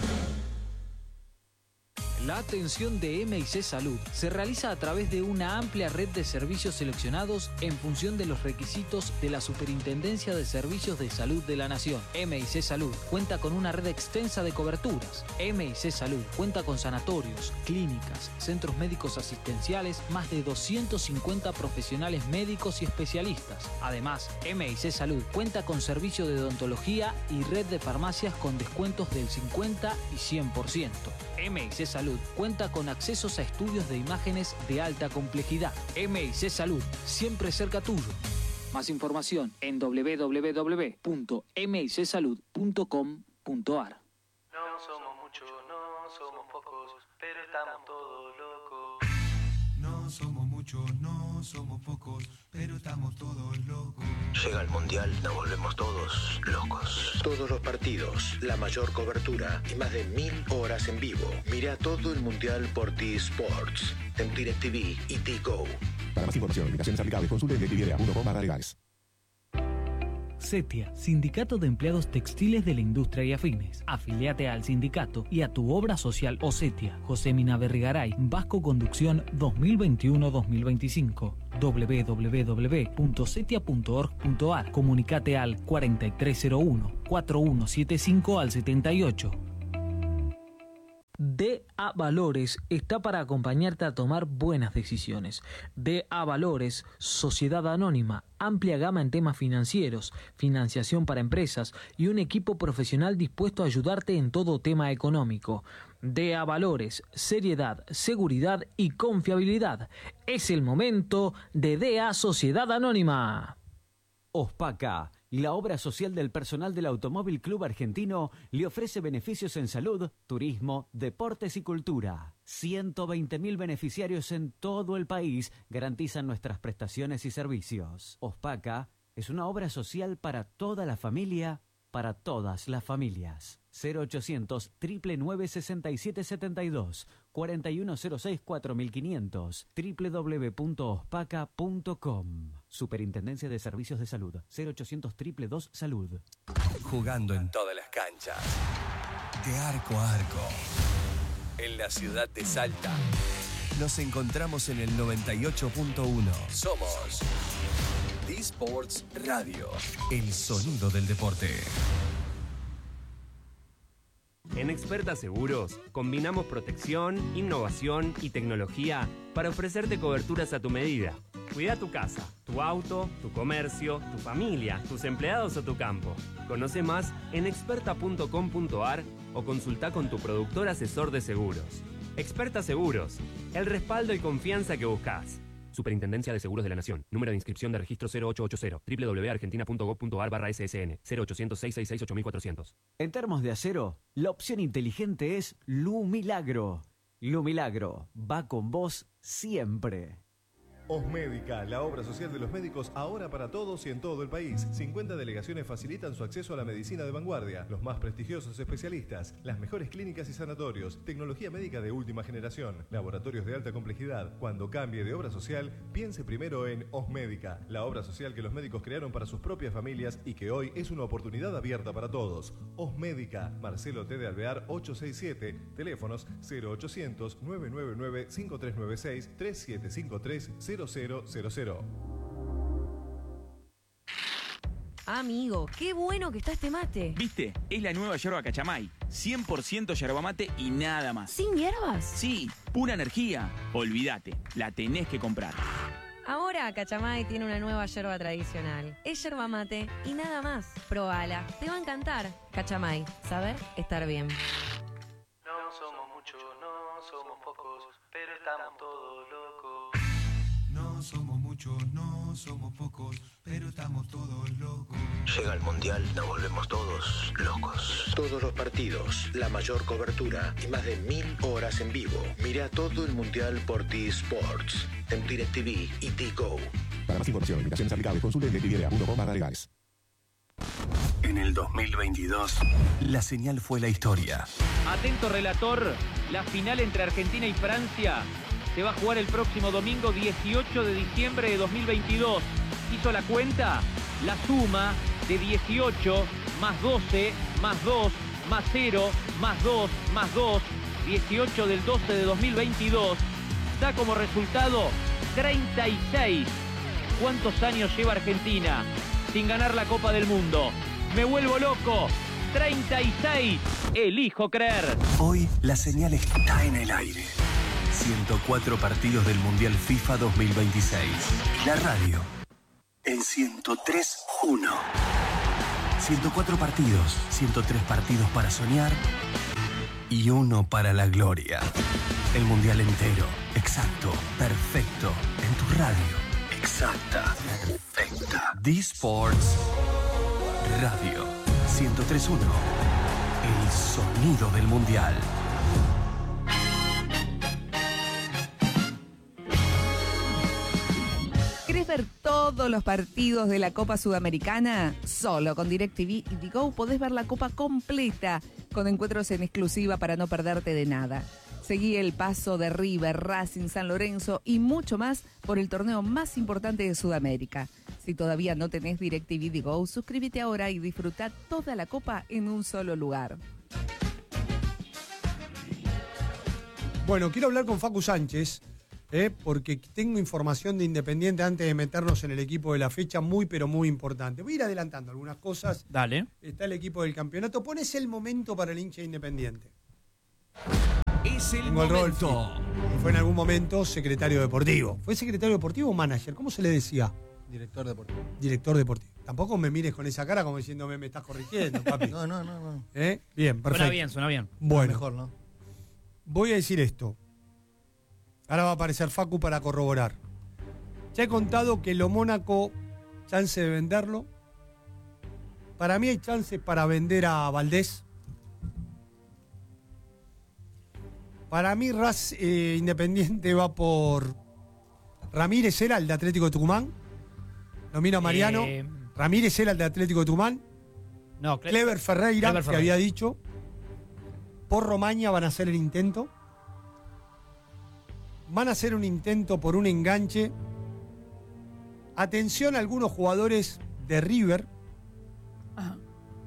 La atención de M I C Salud se realiza a través de una amplia red de servicios seleccionados en función de los requisitos de la Superintendencia de Servicios de Salud de la Nación. M I C Salud cuenta con una red extensa de coberturas. M I C Salud cuenta con sanatorios, clínicas, centros médicos asistenciales, más de doscientos cincuenta profesionales médicos y especialistas. Además, M I C Salud cuenta con servicio de odontología y red de farmacias con descuentos del cincuenta y cien por ciento. M I C Salud cuenta con accesos a estudios de imágenes de alta complejidad. M I C Salud, siempre cerca tuyo. Más información en doble u doble u doble u punto m i c salud punto com punto a r.
No somos muchos, no somos pocos, pero estamos todos locos.
No somos muchos, no somos pocos, pero estamos todos locos.
Llega el Mundial, nos volvemos todos locos. Todos los partidos, la mayor cobertura y más de mil horas en vivo. Mira todo el Mundial por T-Sports, en DirecTV y T-Go.
Para más información, limitaciones aplicables, consulte en directv punto com barra legales.
CETIA, Sindicato de Empleados Textiles de la Industria y Afines. Afiliate al sindicato y a tu obra social o CETIA. José Mina Berrigaray, Vasco Conducción dos mil veintiuno dos mil veinticinco. doble u doble u doble u punto cetia punto org punto a r. Comunicate al cuarenta y tres cero uno, cuarenta y uno setenta y cinco al setenta y ocho. D A Valores está para acompañarte a tomar buenas decisiones. D A Valores, sociedad anónima, amplia gama en temas financieros, financiación para empresas y un equipo profesional dispuesto a ayudarte en todo tema económico. D A Valores, seriedad, seguridad y confiabilidad. Es el momento de D A Sociedad Anónima.
OSPACA, la obra social del personal del Automóvil Club Argentino, le ofrece beneficios en salud, turismo, deportes y cultura. ciento veinte mil beneficiarios en todo el país garantizan nuestras prestaciones y servicios. OSPACA es una obra social para toda la familia, para todas las familias. cero ochocientos, nueve nueve sesenta y siete setenta y dos, cuarenta y uno cero seis cuatro mil quinientos, doble u doble u doble u punto ospaca punto com. Superintendencia de Servicios de Salud, cero ochocientos, dos dos Salud.
Jugando en todas las canchas, de arco a arco, en la ciudad de Salta. Nos encontramos en el noventa y ocho punto uno. Somos D-Sports Radio, el sonido del deporte.
En Experta Seguros, combinamos protección, innovación y tecnología para ofrecerte coberturas a tu medida. Cuida tu casa, tu auto, tu comercio, tu familia, tus empleados o tu campo. Conoce más en experta punto com punto a r o consulta con tu productor asesor de seguros. Experta Seguros, el respaldo y confianza que buscas. Superintendencia de Seguros de la Nación. Número de inscripción de registro cero ocho ochenta, doble u doble u doble u punto argentina punto gov punto a r barra S S N, cero ochocientos, seiscientos sesenta y seis, ocho mil cuatrocientos.
En termos de acero, la opción inteligente es Lumilagro. Lumilagro va con vos siempre.
Osmédica, la obra social de los médicos ahora para todos y en todo el país. cincuenta delegaciones facilitan su acceso a la medicina de vanguardia, los más prestigiosos especialistas, las mejores clínicas y sanatorios, tecnología médica de última generación, laboratorios de alta complejidad. Cuando cambie de obra social, piense primero en Osmédica, la obra social que los médicos crearon para sus propias familias y que hoy es una oportunidad abierta para todos. Osmédica, Marcelo T. de Alvear ochocientos sesenta y siete, teléfonos cero ochocientos, nueve nueve nueve, cinco tres nueve seis, tres siete cinco tres, cero cero cero cero.
Amigo, qué bueno que está este mate.
¿Viste? Es la nueva yerba Cachamay. cien por ciento yerba mate y nada más.
¿Sin hierbas?
Sí, pura energía. Olvídate, la tenés que comprar.
Ahora Cachamay tiene una nueva yerba tradicional. Es yerba mate y nada más. Probala, te va a encantar. Cachamay, saber estar bien.
No somos muchos, no somos pocos, pero estamos todos locos.
No somos muchos, no somos pocos, pero estamos todos locos.
Llega el Mundial, nos volvemos todos locos. Todos los partidos, la mayor cobertura y más de mil horas en vivo. Mira todo el Mundial por T-Sports, en DirecTV y T-Go.
Para más información y limitaciones aplicables, consulte directv punto com barra legales.
En el dos mil veintidós, la señal fue la historia.
Atento relator, la final entre Argentina y Francia se va a jugar el próximo domingo dieciocho de diciembre de dos mil veintidós. ¿Hizo la cuenta? La suma de dieciocho más doce más dos más cero más dos más dos, dieciocho del doce de dos mil veintidós, da como resultado treinta y seis. ¿Cuántos años lleva Argentina sin ganar la Copa del Mundo? ¡Me vuelvo loco! treinta y seis. Elijo creer.
Hoy la señal está en el aire. ciento cuatro partidos del Mundial FIFA dos mil veintiséis. La radio en ciento tres punto uno. ciento cuatro partidos, ciento tres partidos para soñar y uno para la gloria. El Mundial entero, exacto, perfecto, en tu radio. Exacta, perfecta. D-Sports Radio ciento tres punto uno. El sonido del Mundial.
¿Querés ver todos los partidos de la Copa Sudamericana? Solo con DirecTV y T-Go podés ver la Copa completa, con encuentros en exclusiva para no perderte de nada. Seguí el paso de River, Racing, San Lorenzo y mucho más por el torneo más importante de Sudamérica. Si todavía no tenés DirecTV de Go, suscríbete ahora y disfruta toda la copa en un solo lugar.
Bueno, quiero hablar con Facu Sánchez, eh, porque tengo información de Independiente antes de meternos en el equipo de la fecha, muy pero muy importante. Voy a ir adelantando algunas cosas.
Dale.
Está el equipo del campeonato. Pones el momento para el hincha de Independiente.
Es el
Tengo el
momento.
Rolfi, que fue en algún momento secretario deportivo. ¿Fue secretario deportivo o manager? ¿Cómo se le decía?
Director deportivo.
Director deportivo. Tampoco me mires con esa cara como diciéndome me estás corrigiendo, papi.
No, no, no, no.
¿Eh? Bien, perfecto.
Suena bien, suena bien.
Bueno,
Mejor, ¿no?
voy a decir esto. Ahora va a aparecer Facu para corroborar. Ya he contado que lo Mónaco, chance de venderlo. Para mí hay chances para vender a Valdés. Para mí Raz, eh, Independiente va por Ramírez, era el de Atlético de Tucumán. Lo miro a Mariano.
Eh,
Ramírez era el de Atlético de Tucumán.
No, Cle-
Clever Ferreira,
Clever
que
Ferreira.
había dicho. Por Romaña van a hacer el intento. Van a hacer un intento por un enganche. Atención a algunos jugadores de River.
Ajá.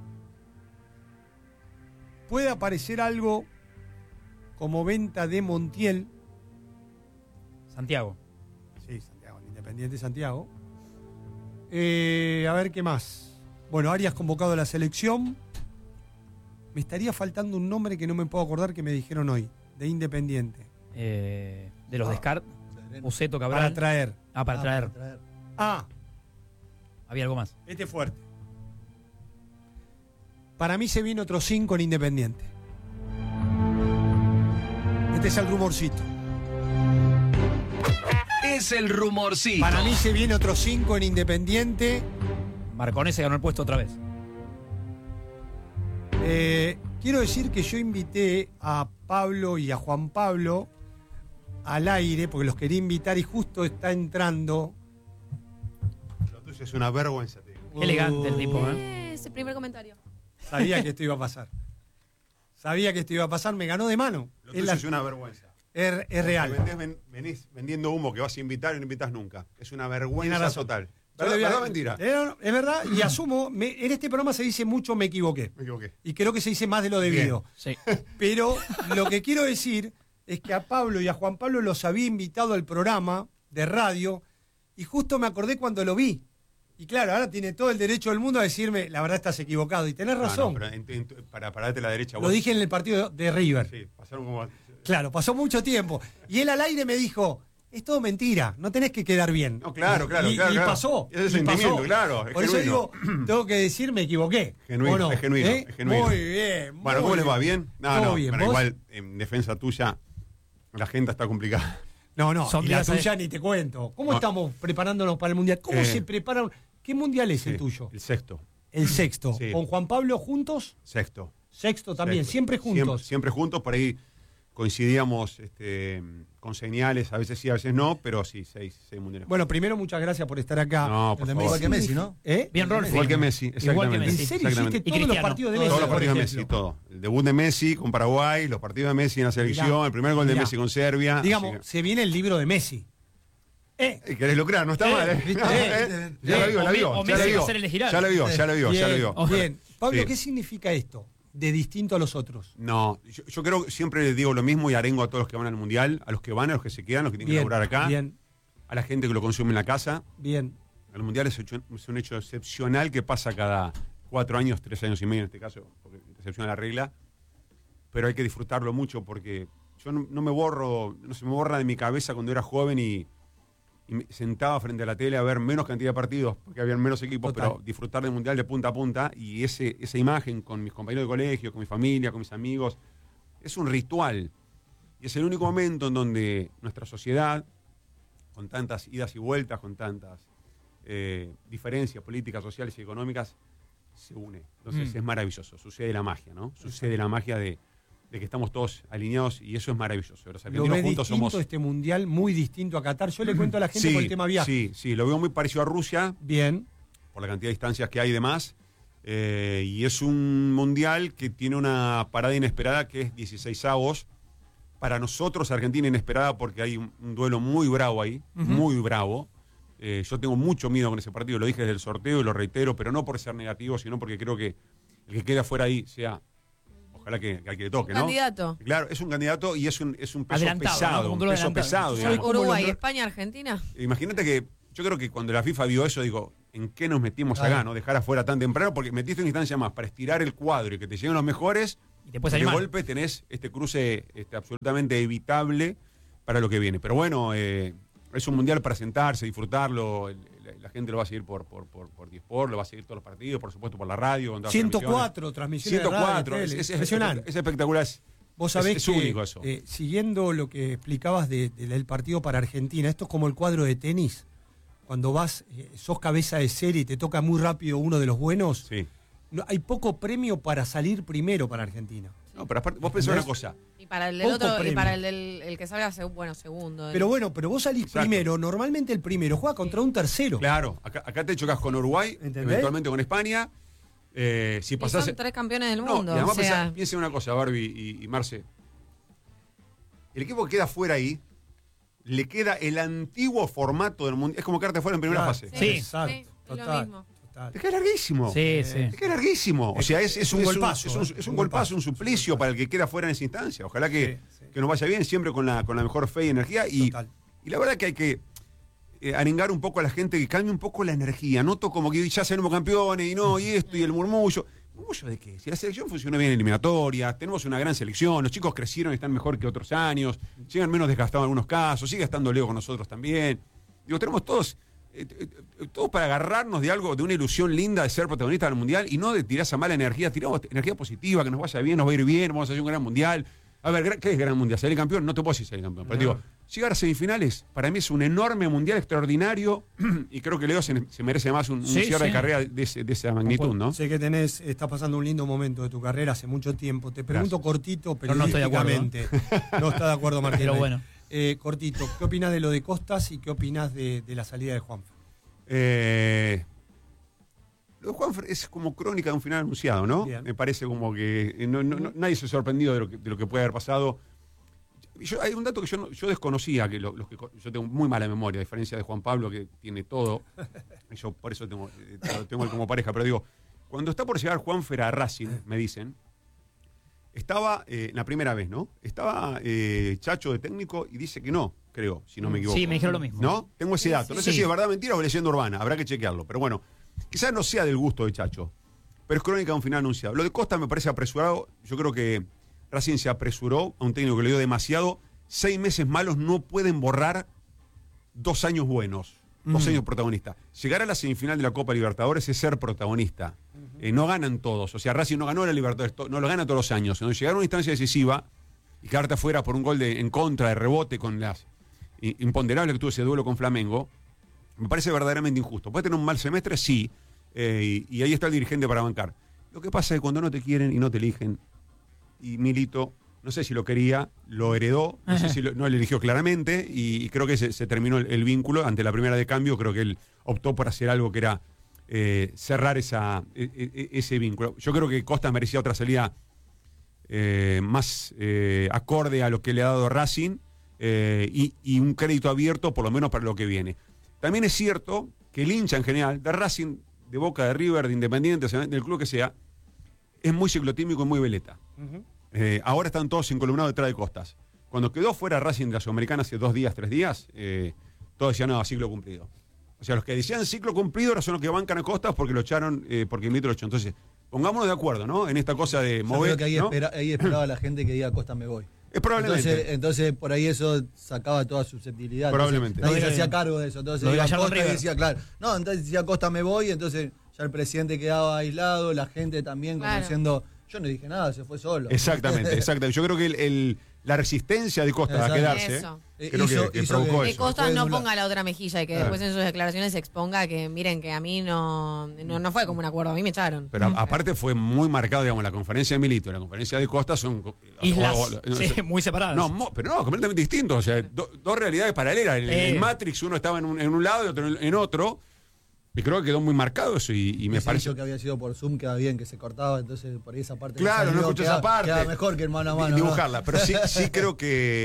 Puede aparecer algo como venta de Montiel.
Santiago.
Sí, Santiago, el Independiente Santiago. Eh, a ver qué más. Bueno, Arias convocado a la selección. Me estaría faltando un nombre que no me puedo acordar que me dijeron hoy, de Independiente.
Eh, de los
Ah,
descart. Uceto Cabral.
Para traer.
Ah, para
Ah,
traer.
para traer.
Ah,
Había algo más.
este es fuerte. Para mí se viene otro cinco en Independiente. Este es el rumorcito.
Es el rumorcito.
Para mí se viene otro cinco en Independiente.
Marconese ganó el puesto otra vez.
Eh, quiero decir que yo invité a Pablo y a Juan Pablo al aire, porque los quería invitar y justo está entrando.
Lo tuyo es una vergüenza, tío.
Qué elegante el tipo, ¿eh?
Ese primer comentario.
Sabía que esto iba a pasar. Sabía que esto iba a pasar, me ganó de mano.
Lo
Es,
tuyo
la-
es una vergüenza.
es- es real.
Vendés- ven- venís vendiendo humo que vas a invitar y no invitas nunca. Es una vergüenza
Tiene razón.
total.
Yo
¿Verdad,
le voy a-
verdad o mentira?
Eh, Es verdad, y asumo, me- en este programa se dice mucho me equivoqué.
Me equivoqué.
Y creo que se dice más de lo debido.
Sí.
Pero lo que quiero decir es que a Pablo y a Juan Pablo los había invitado al programa de radio y justo me acordé cuando lo vi. Y claro, ahora tiene todo el derecho del mundo a decirme, la verdad estás equivocado. Y tenés
No, no,
razón.
pero en- en- para pararte a la derecha.
Lo
vos-
dije en el partido de River.
Sí, pasaron como.
Claro, pasó mucho tiempo. Y él al aire me dijo, es todo mentira, no tenés que quedar bien.
No, claro, claro,
Y,
claro,
y
claro.
pasó.
Es el
y
sentimiento,
pasó.
claro, es
Por eso
genuino.
digo, tengo que decir, me equivoqué.
Genuino,
¿O no?
es genuino,
¿Eh?
es genuino.
Muy bien.
Bueno,
muy
¿cómo les va?
bien.
¿Bien? No,
Todo
no,
bien.
pero
¿Vos?
igual, en defensa tuya, la agenda está complicada.
No, no,
Son
y la
días,
tuya
eh.
ni te cuento. ¿Cómo
No.
estamos preparándonos para el Mundial? ¿Cómo
Eh.
se preparan? ¿Qué Mundial es el
Sí,
tuyo?
El sexto.
El sexto.
Sí.
¿Con Juan Pablo juntos?
Sexto.
Sexto también,
Sexto.
siempre juntos.
Siempre, siempre juntos, por ahí coincidíamos este, con señales, a veces sí, a veces no, pero sí, seis, seis mundiales.
Bueno, primero muchas gracias por estar acá.
No, por
Desde
favor.
Igual que Messi, ¿no?
¿Eh?
Bien, Rolfi.
Igual que Messi,
Igual que
exactamente.
Messi.
¿En serio
exactamente.
hiciste
Y
todos los
Cristiano.
partidos de
Todos
Messi?
Todos los
por
partidos de Messi,
ejemplo?
todo. El debut de Messi con Paraguay, los partidos de Messi en la selección,
Mirá,
el primer gol de
mirá.
Messi con Serbia.
Digamos,
así
se viene el libro de Messi. Eh,
que- ¿Querés lucrar? No está
Eh,
mal, ¿eh?
¿viste?
No,
Eh,
eh, Ya la
eh,
vio, la
o
vio.
Me- o
Ya la
Messi va
vio.
a ser el Giral.
Ya la vio, ya la vio, ya la vio.
bien, bien. Pablo,
Sí.
¿qué significa esto de distinto a los otros?
No, yo, yo creo que siempre les digo lo mismo y arengo a todos los que van al Mundial, a los que van, a los que se quedan, a los que tienen
Bien,
que laburar acá,
bien,
a la gente que lo consume en la casa.
bien.
El Mundial es, hecho- es un hecho excepcional que pasa cada cuatro años, tres años y medio en este caso, porque excepciona la regla, pero hay que disfrutarlo mucho porque yo no, no me borro, no se me borra de mi cabeza cuando era joven y, y me sentaba frente a la tele a ver menos cantidad de partidos, porque había menos equipos,
Total.
pero disfrutar del Mundial de punta a punta y ese, esa imagen con mis compañeros de colegio, con mi familia, con mis amigos, es un ritual. Y es el único momento en donde nuestra sociedad, con tantas idas y vueltas, con tantas eh, diferencias políticas, sociales y económicas, se une. Entonces
Mm.
es maravilloso, sucede la magia, ¿no? Sucede la magia de, de que estamos todos alineados y eso es maravilloso. Los
Lo
argentinos
ves
juntos
distinto
somos...
este mundial, muy distinto a Qatar. Yo le cuento a la gente
Sí,
por el tema viaje.
sí, sí, lo veo muy parecido a Rusia,
Bien,
por la cantidad de distancias que hay y demás. Eh, y es un mundial que tiene una parada inesperada que es dieciseisavos. Para nosotros, Argentina inesperada porque hay un, un duelo muy bravo ahí,
Ujú.
muy bravo. Eh, yo tengo mucho miedo con ese partido, lo dije desde el sorteo y lo reitero, pero no por ser negativo, sino porque creo que el que queda fuera ahí sea, ojalá que, que al que le toque,
Un
¿no?
candidato.
Claro, es un candidato y es un, es un peso
Adelantado,
pesado,
¿no?
un
Un
peso
adelantado.
pesado.
Soy
digamos.
Uruguay, España, Argentina.
Imagínate que yo creo que cuando la FIFA vio eso, digo, ¿en qué nos metimos
Claro.
acá, no? Dejar afuera tan temprano, porque metiste una instancia más para estirar el cuadro y que te lleguen los mejores,
Y te puedes
de
animar.
golpe tenés este cruce este, absolutamente evitable para lo que viene. Pero bueno, eh, es un mundial para sentarse, disfrutarlo, el- la, la gente lo va a seguir por por por, por Disport, lo va a seguir todos los partidos, por supuesto por la radio. con todas las
ciento cuatro
transmisiones.
transmisiones de radio,
ciento cuatro,
de
es,
tele,
es-
impresionante.
es espectacular. Es,
Vos
es-
sabés
es
que,
único eso.
eh, siguiendo lo que explicabas de- de- del partido para Argentina, esto es como el cuadro de tenis. Cuando vas, eh, sos cabeza de serie y te toca muy rápido uno de los buenos, no, hay poco premio para salir primero para Argentina.
No, pero aparte, vos pensás una cosa.
Y para el del
Poco
otro, y
premio.
para el del el que salga, seg- bueno, segundo.
Pero bueno, pero vos salís
Exacto.
primero, normalmente el primero juega contra un tercero.
Claro, acá, acá te chocas con Uruguay, eventualmente con España. Eh, si
Y
pasás.
son tres campeones del
No,
mundo.
y además
o sea,
pensá- piensa en una cosa, Barbie y, y Marce. El equipo que queda fuera ahí, le queda el antiguo formato del mundial. Es como quedarte fuera en primera
Claro.
fase.
Sí.
Exacto,
sí, es
total.
lo mismo.
Te queda larguísimo.
Sí, sí.
Te queda larguísimo. O sea, es, es,
Es un
un, es un-
golpazo,
es un-
¿eh?
es un
Es un
golpazo, un suplicio para el que queda fuera en esa instancia. Ojalá que, que nos vaya bien, siempre con la, con la mejor fe y energía. Y, y la verdad que hay que eh, arengar un poco a la gente, que cambie un poco la energía. Noto como que ya seremos campeones y no, y esto, y el murmullo. ¿Murmullo de qué? Si la selección funcionó bien en eliminatorias, tenemos una gran selección, los chicos crecieron y están mejor que otros años, llegan menos desgastados en algunos casos, sigue estando Leo con nosotros también. Digo, tenemos todos, eh, eh, todos para agarrarnos de algo, de una ilusión linda de ser protagonistas del Mundial y no de tirar esa mala energía, tiramos energía positiva, que nos vaya bien, nos va a ir bien, vamos a hacer un gran Mundial. A ver, ¿qué es gran mundial? ¿Salir campeón? No te puedo decir salir campeón. Pero
No.
digo, llegar a semifinales, para mí es un enorme mundial extraordinario y creo que Leo se, se merece más un, un
Sí,
cierre
sí.
de carrera de, ese- de esa magnitud, ¿no?
Sé que tenés, estás pasando un lindo momento de tu carrera hace mucho tiempo. Te pregunto cortito,
Pero no estoy de acuerdo,
periodísticamente. No está de acuerdo, Martín.
Pero bueno.
Eh, cortito, ¿qué opinas de lo de Costas y qué opinas de, de la salida de Juanfer?
Eh, lo de Juanfer es como crónica de un final anunciado, ¿no?
Bien.
Me parece como que eh, no- no- no- nadie se sorprendió de lo que, de lo que puede haber pasado. Yo- hay un dato que yo, no- yo desconocía, que, lo- los que co- yo tengo muy mala memoria, a diferencia de Juan Pablo, que tiene todo. Y yo por eso tengo, eh, lo tengo él como pareja. Pero digo, cuando está por llegar Juanfer a Racing, me dicen, estaba eh, la primera vez, ¿no? Estaba eh, Chacho de técnico y dice que no, creo, si no me equivoco.
Sí, me dijeron lo mismo.
¿No? Tengo ese dato. No sé
Sí.
si es verdad, mentira o leyenda urbana. Habrá que chequearlo. Pero bueno, quizás no sea del gusto de Chacho. Pero es crónica de un final anunciado. Lo de Costa me parece apresurado. Yo creo que Racing se apresuró a un técnico que le dio demasiado. Seis meses malos no pueden borrar dos años buenos. Dos
Mm.
años protagonistas. Llegar a la semifinal de la Copa Libertadores es ser protagonista. Eh, no ganan todos. O sea, Racing no ganó la Libertadores, to- no lo gana todos los años. Cuando llegar a una instancia decisiva y quedarte afuera por un gol de, en contra, de rebote, con las i- imponderables que tuvo ese duelo con Flamengo, me parece verdaderamente injusto. ¿Puede tener un mal semestre? Sí. Eh, y, y ahí está el dirigente para bancar. Lo que pasa es que cuando no te quieren y no te eligen, y Milito, no sé si lo quería, lo heredó, no sé si lo, no lo eligió claramente, y, y creo que se, se terminó el, el vínculo. Ante la primera de cambio, creo que él optó por hacer algo que era eh, cerrar esa, e- e- ese vínculo. Yo creo que Costa merecía otra salida eh, más eh, acorde a lo que le ha dado Racing eh, y, y un crédito abierto, por lo menos para lo que viene. También es cierto que el hincha en general, de Racing, de Boca, de River, de Independiente, del club que sea, es muy ciclotímico y muy veleta. Eh, ahora están todos encolumnados detrás de Costas. Cuando quedó fuera Racing de la Sudamericana hace dos días, tres días, eh, todos decían, no, ciclo cumplido. O sea, los que decían ciclo cumplido ahora son los que bancan a Costas porque lo echaron, eh, porque Milito lo echó. Entonces, pongámonos de acuerdo, ¿no? En esta cosa de
Yo
mover.
creo que ahí,
¿no?
espera- ahí esperaba la gente que diga Costa me voy.
Es probablemente.
Entonces, entonces por ahí eso sacaba toda susceptibilidad. Entonces,
Probablemente.
nadie
Lo
se
de-
hacía cargo de eso. Entonces
lo de
iba
Gallardo
Costa y
River.
decía, claro. No, entonces decía Costa me voy, entonces ya el presidente quedaba aislado, la gente también como
Claro.
diciendo, yo no dije nada, se fue solo.
Exactamente, exactamente. Yo creo que el, el- la resistencia de Costa a
Exacto.
quedarse,
Eso.
creo
Hizo-
que, que
hizo
provocó
Que
eso.
Costas
Fue
no
nula.
ponga la otra mejilla y que
Claro.
después en sus declaraciones se exponga que miren que a mí no, no, no fue como un acuerdo, a mí me echaron.
Pero a- aparte fue muy marcado, digamos, la conferencia de Milito y la conferencia de Costa son...
Islas,
o- o- no
sí,
sé.
muy separadas.
No, mo- pero no, completamente distintos. O sea, do- dos realidades paralelas. En,
Eh.
en Matrix uno estaba en un, en un lado y otro en, en otro. Y creo que quedó muy marcado eso y, y me
Ese
parece...
dicho que había sido por Zoom queda bien, que se cortaba, entonces por ahí esa parte
Claro, no
salió,
escuché
queda-
esa parte.
Queda mejor que el mano a mano. ¿no?
dibujarla. Pero sí, sí creo que...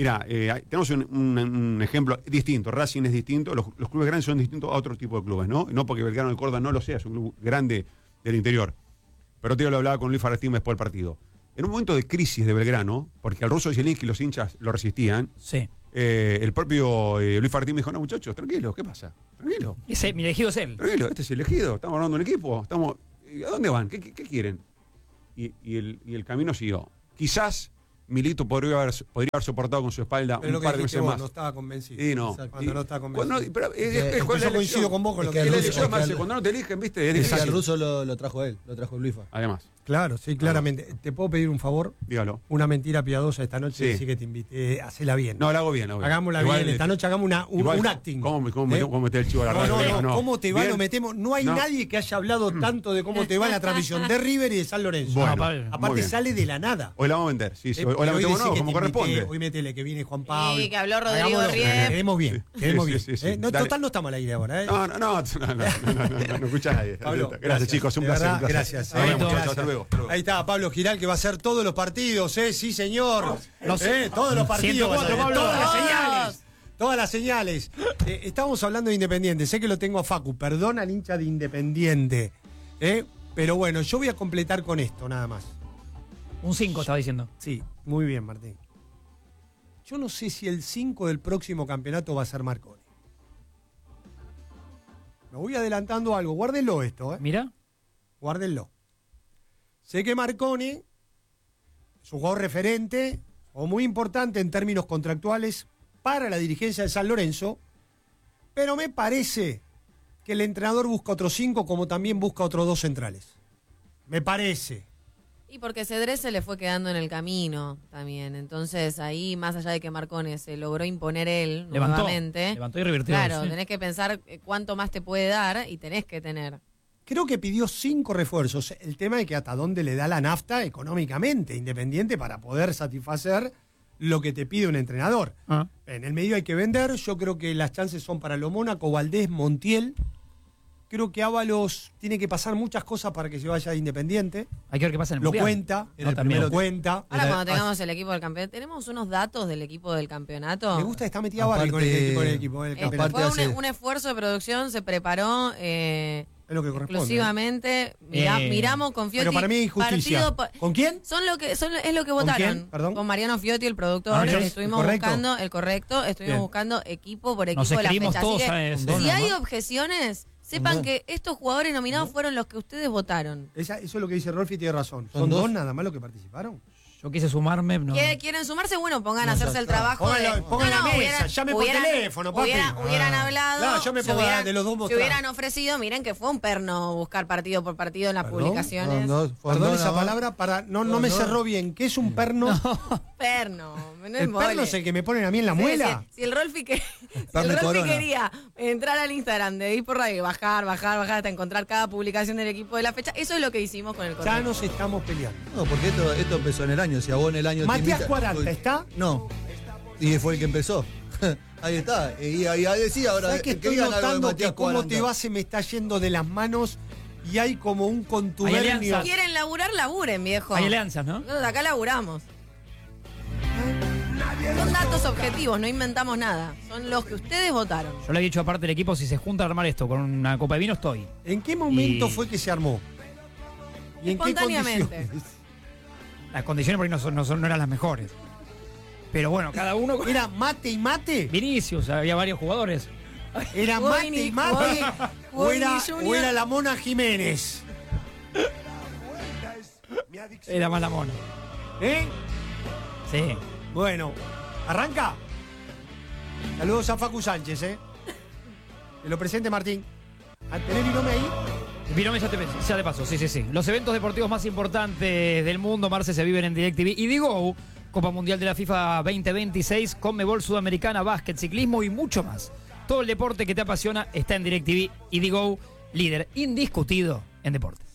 Mira, eh, tenemos un, un, un ejemplo distinto. Racing es distinto, los, los clubes grandes son distintos a otro tipo de clubes, ¿no? No porque Belgrano de Córdoba no lo sea, es un club grande del interior. Pero te lo hablaba con Luis Farastín después del partido. En un momento de crisis de Belgrano, porque al ruso Zielinski y los hinchas lo resistían,
sí.
eh, el propio eh, Luis Farastín me dijo, no muchachos, tranquilos, ¿qué pasa? Tranquilo.
Ese, mi elegido es él.
Tranquilo, este es el elegido, estamos armando un equipo, estamos, ¿a dónde van? ¿Qué, qué, qué quieren? Y, y, el, y el camino siguió. Quizás Milito podría haber, podría haber soportado con su espalda
pero
un par de meses
vos,
más.
No estaba convencido.
Sí, no.
Cuando
y,
no estaba convencido.
Cuando, pero, es,
es,
es, es,
yo coincido con vos con lo que,
que
el
elección más,
el,
cuando no te eligen, viste, es
es
difícil.
El ruso lo, lo trajo él, lo trajo Luis.
Además.
Claro, sí, claramente. Ah. ¿Te puedo pedir un favor?
Dígalo.
Una mentira piadosa esta noche,
sí.
Decir que te invité, eh, hacela bien.
No, la hago bien, la hago bien.
Hagámosla
igual,
bien, esta noche hagamos una, un,
igual,
un acting.
¿Cómo, cómo,
¿Eh?
cómo meter el chivo a la radio?
No, no,
no,
¿cómo te va?
Bien.
Lo metemos. No hay no. nadie que haya hablado tanto de cómo te va en la transmisión de River y de San Lorenzo.
Bueno,
no, aparte sale de la nada.
Hoy la vamos a vender, sí, sí. Hoy,
eh,
hoy la metemos
no,
como corresponde.
Invité, hoy métele que viene Juan Pablo.
Sí, que habló Rodrigo Rien.
Quedemos bien, quedemos
sí,
bien.
Sí, sí,
¿eh? No, total no estamos al aire ahora. ¿eh?
No, no, no, no, no, no, no, no, no escucha a nadie.
Pablo,
gracias,
gracias,
chicos, un
de
placer.
Verdad,
un placer.
gracias.
Nos
Eh,
vemos,
gracias.
hasta luego, hasta luego.
Ahí está Pablo Giral que va a hacer todos los partidos, ¿eh? Sí, señor.
Los,
¿Eh? Todos los partidos.
ciento cuatro,
Pablo, todas las
todos.
señales. Todas las señales. Eh, estamos hablando de Independiente. Sé que lo tengo a Facu. Perdona al hincha de Independiente. ¿eh? Pero bueno, yo voy a completar con esto, nada más.
Un cinco estaba diciendo.
Sí, muy bien, Martín. Yo no sé si el cinco del próximo campeonato va a ser Marconi. Me voy adelantando algo. Guárdenlo esto, ¿eh?
Mira.
Guárdenlo. Sé que Marconi es un jugador referente o muy importante en términos contractuales para la dirigencia de San Lorenzo, pero me parece que el entrenador busca otros cinco como también busca otros dos centrales. Me parece.
Y porque Cedrés se le fue quedando en el camino también. Entonces ahí, más allá de que Marconi se logró imponer él
levantó,
nuevamente.
Levantó y revirtió.
Claro,
sí.
tenés que pensar cuánto más te puede dar y tenés que tener.
Creo que pidió cinco refuerzos. El tema es que hasta dónde le da la nafta económicamente, Independiente, para poder satisfacer lo que te pide un entrenador.
Ah.
En el medio hay que vender. Yo creo que las chances son para lo Mónaco, Valdés, Montiel. Creo que Ábalos tiene que pasar muchas cosas para que se vaya de Independiente.
Hay que ver qué pasa en el
Lo
mundial.
cuenta,
No,
el
también.
primero cuenta.
Ahora cuando tengamos el equipo del campeonato, ¿tenemos unos datos del equipo del campeonato?
Me gusta que está metida Barry con el equipo del equipo del
Eh,
campeonato.
fue un,
Hace-
un esfuerzo de producción, se preparó eh,
es lo que corresponde.
exclusivamente. Mira-
Eh,
miramos con Fiotti.
Pero para mí es injusticia.
partido po-
¿Con quién?
Son lo que son, es lo que
¿Con
votaron.
quién? Perdón.
Con Mariano Fiotti, el productor.
Ah, ¿el
estuvimos
correcto?
buscando el correcto, estuvimos
Bien.
buscando equipo por equipo
Nos
de la
escribimos
fecha. Así
todos
que,
a ese.
si
Dos
hay
nomás.
objeciones, sepan
dos.
que estos jugadores nominados fueron los que ustedes votaron.
Esa- eso es lo que dice Rolfi y tiene razón.
Son
¿Son dos,
dos
nada más los que participaron?
Yo quise sumarme. No.
¿Qué- ¿Quieren sumarse? Bueno, pongan a
No,
hacerse
ya
el
está.
trabajo.
Pónganlo-
de,
pongan la mesa,
hubieran-
llame por
hubieran-
teléfono, papi.
Hubieran, hubieran
Ah.
hablado.
Claro, yo me
se
pongo
hubieran-
de los dos
se
mostrar.
hubieran ofrecido. Miren que fue un perno buscar partido por partido en las
¿Perdón?
publicaciones.
No, no, fueron
Perdón
dos
esa
nada más.
palabra, para no, no
Dos,
me
dos.
cerró bien. ¿Qué es un perno?
Perno. No
¿El
embole.
perno es el que me ponen a mí en la
Sí,
muela?
sí. Si el Rolfi, que, si el
Perno y
Rolfi
corona.
quería entrar al Instagram de Ir por Radio, bajar, bajar, bajar hasta encontrar cada publicación del equipo de la fecha, eso es lo que hicimos con el
Ya
correo.
nos estamos peleando.
No, porque esto, esto empezó en el año. Si a vos en el año te
Matías
invita-
Cuaranta, ¿está?
No. Y fue el que empezó. Ahí está. Y ahí decía ahora.
¿Sabes que
que
estoy
digan algo de
notando
Matías
que cómo
Cuaranta.
te va se me está yendo de las manos y hay como un
Hay
contubernio?
alianzas.
Quieren laburar, laburen, viejo.
Hay alianzas, ¿no?
Nosotros acá laburamos. Son datos objetivos, no inventamos nada. Son los que ustedes votaron.
Yo le he dicho aparte del equipo, si se junta a armar esto con una copa de vino, estoy.
¿En qué momento
Y-
fue que se armó? ¿Y en qué
Espontáneamente.
condiciones?
Las condiciones por ahí no, son, no, son- no eran las mejores. Pero bueno, cada uno.
¿Era mate y mate?
Vinicius, había varios jugadores.
¿Era
Jugó
mate
Vini-
y mate?
jugó
¿O era,
Vini Junior.
o era la Mona Jiménez?
Era más la mona.
¿Eh?
Sí.
Bueno, ¿arranca? Saludos a Facu Sánchez, ¿eh? Que lo presente Martín. ¿Tenés mi nombre ahí?
Virome ya te, ya te pasó, sí, sí, sí. Los eventos deportivos más importantes del mundo, Marce, se viven en DirecTV y Digo, Copa Mundial de la FIFA veinte veintiséis, Conmebol Sudamericana, básquet, ciclismo y mucho más. Todo el deporte que te apasiona está en DirecTV y Digo, líder indiscutido en deportes.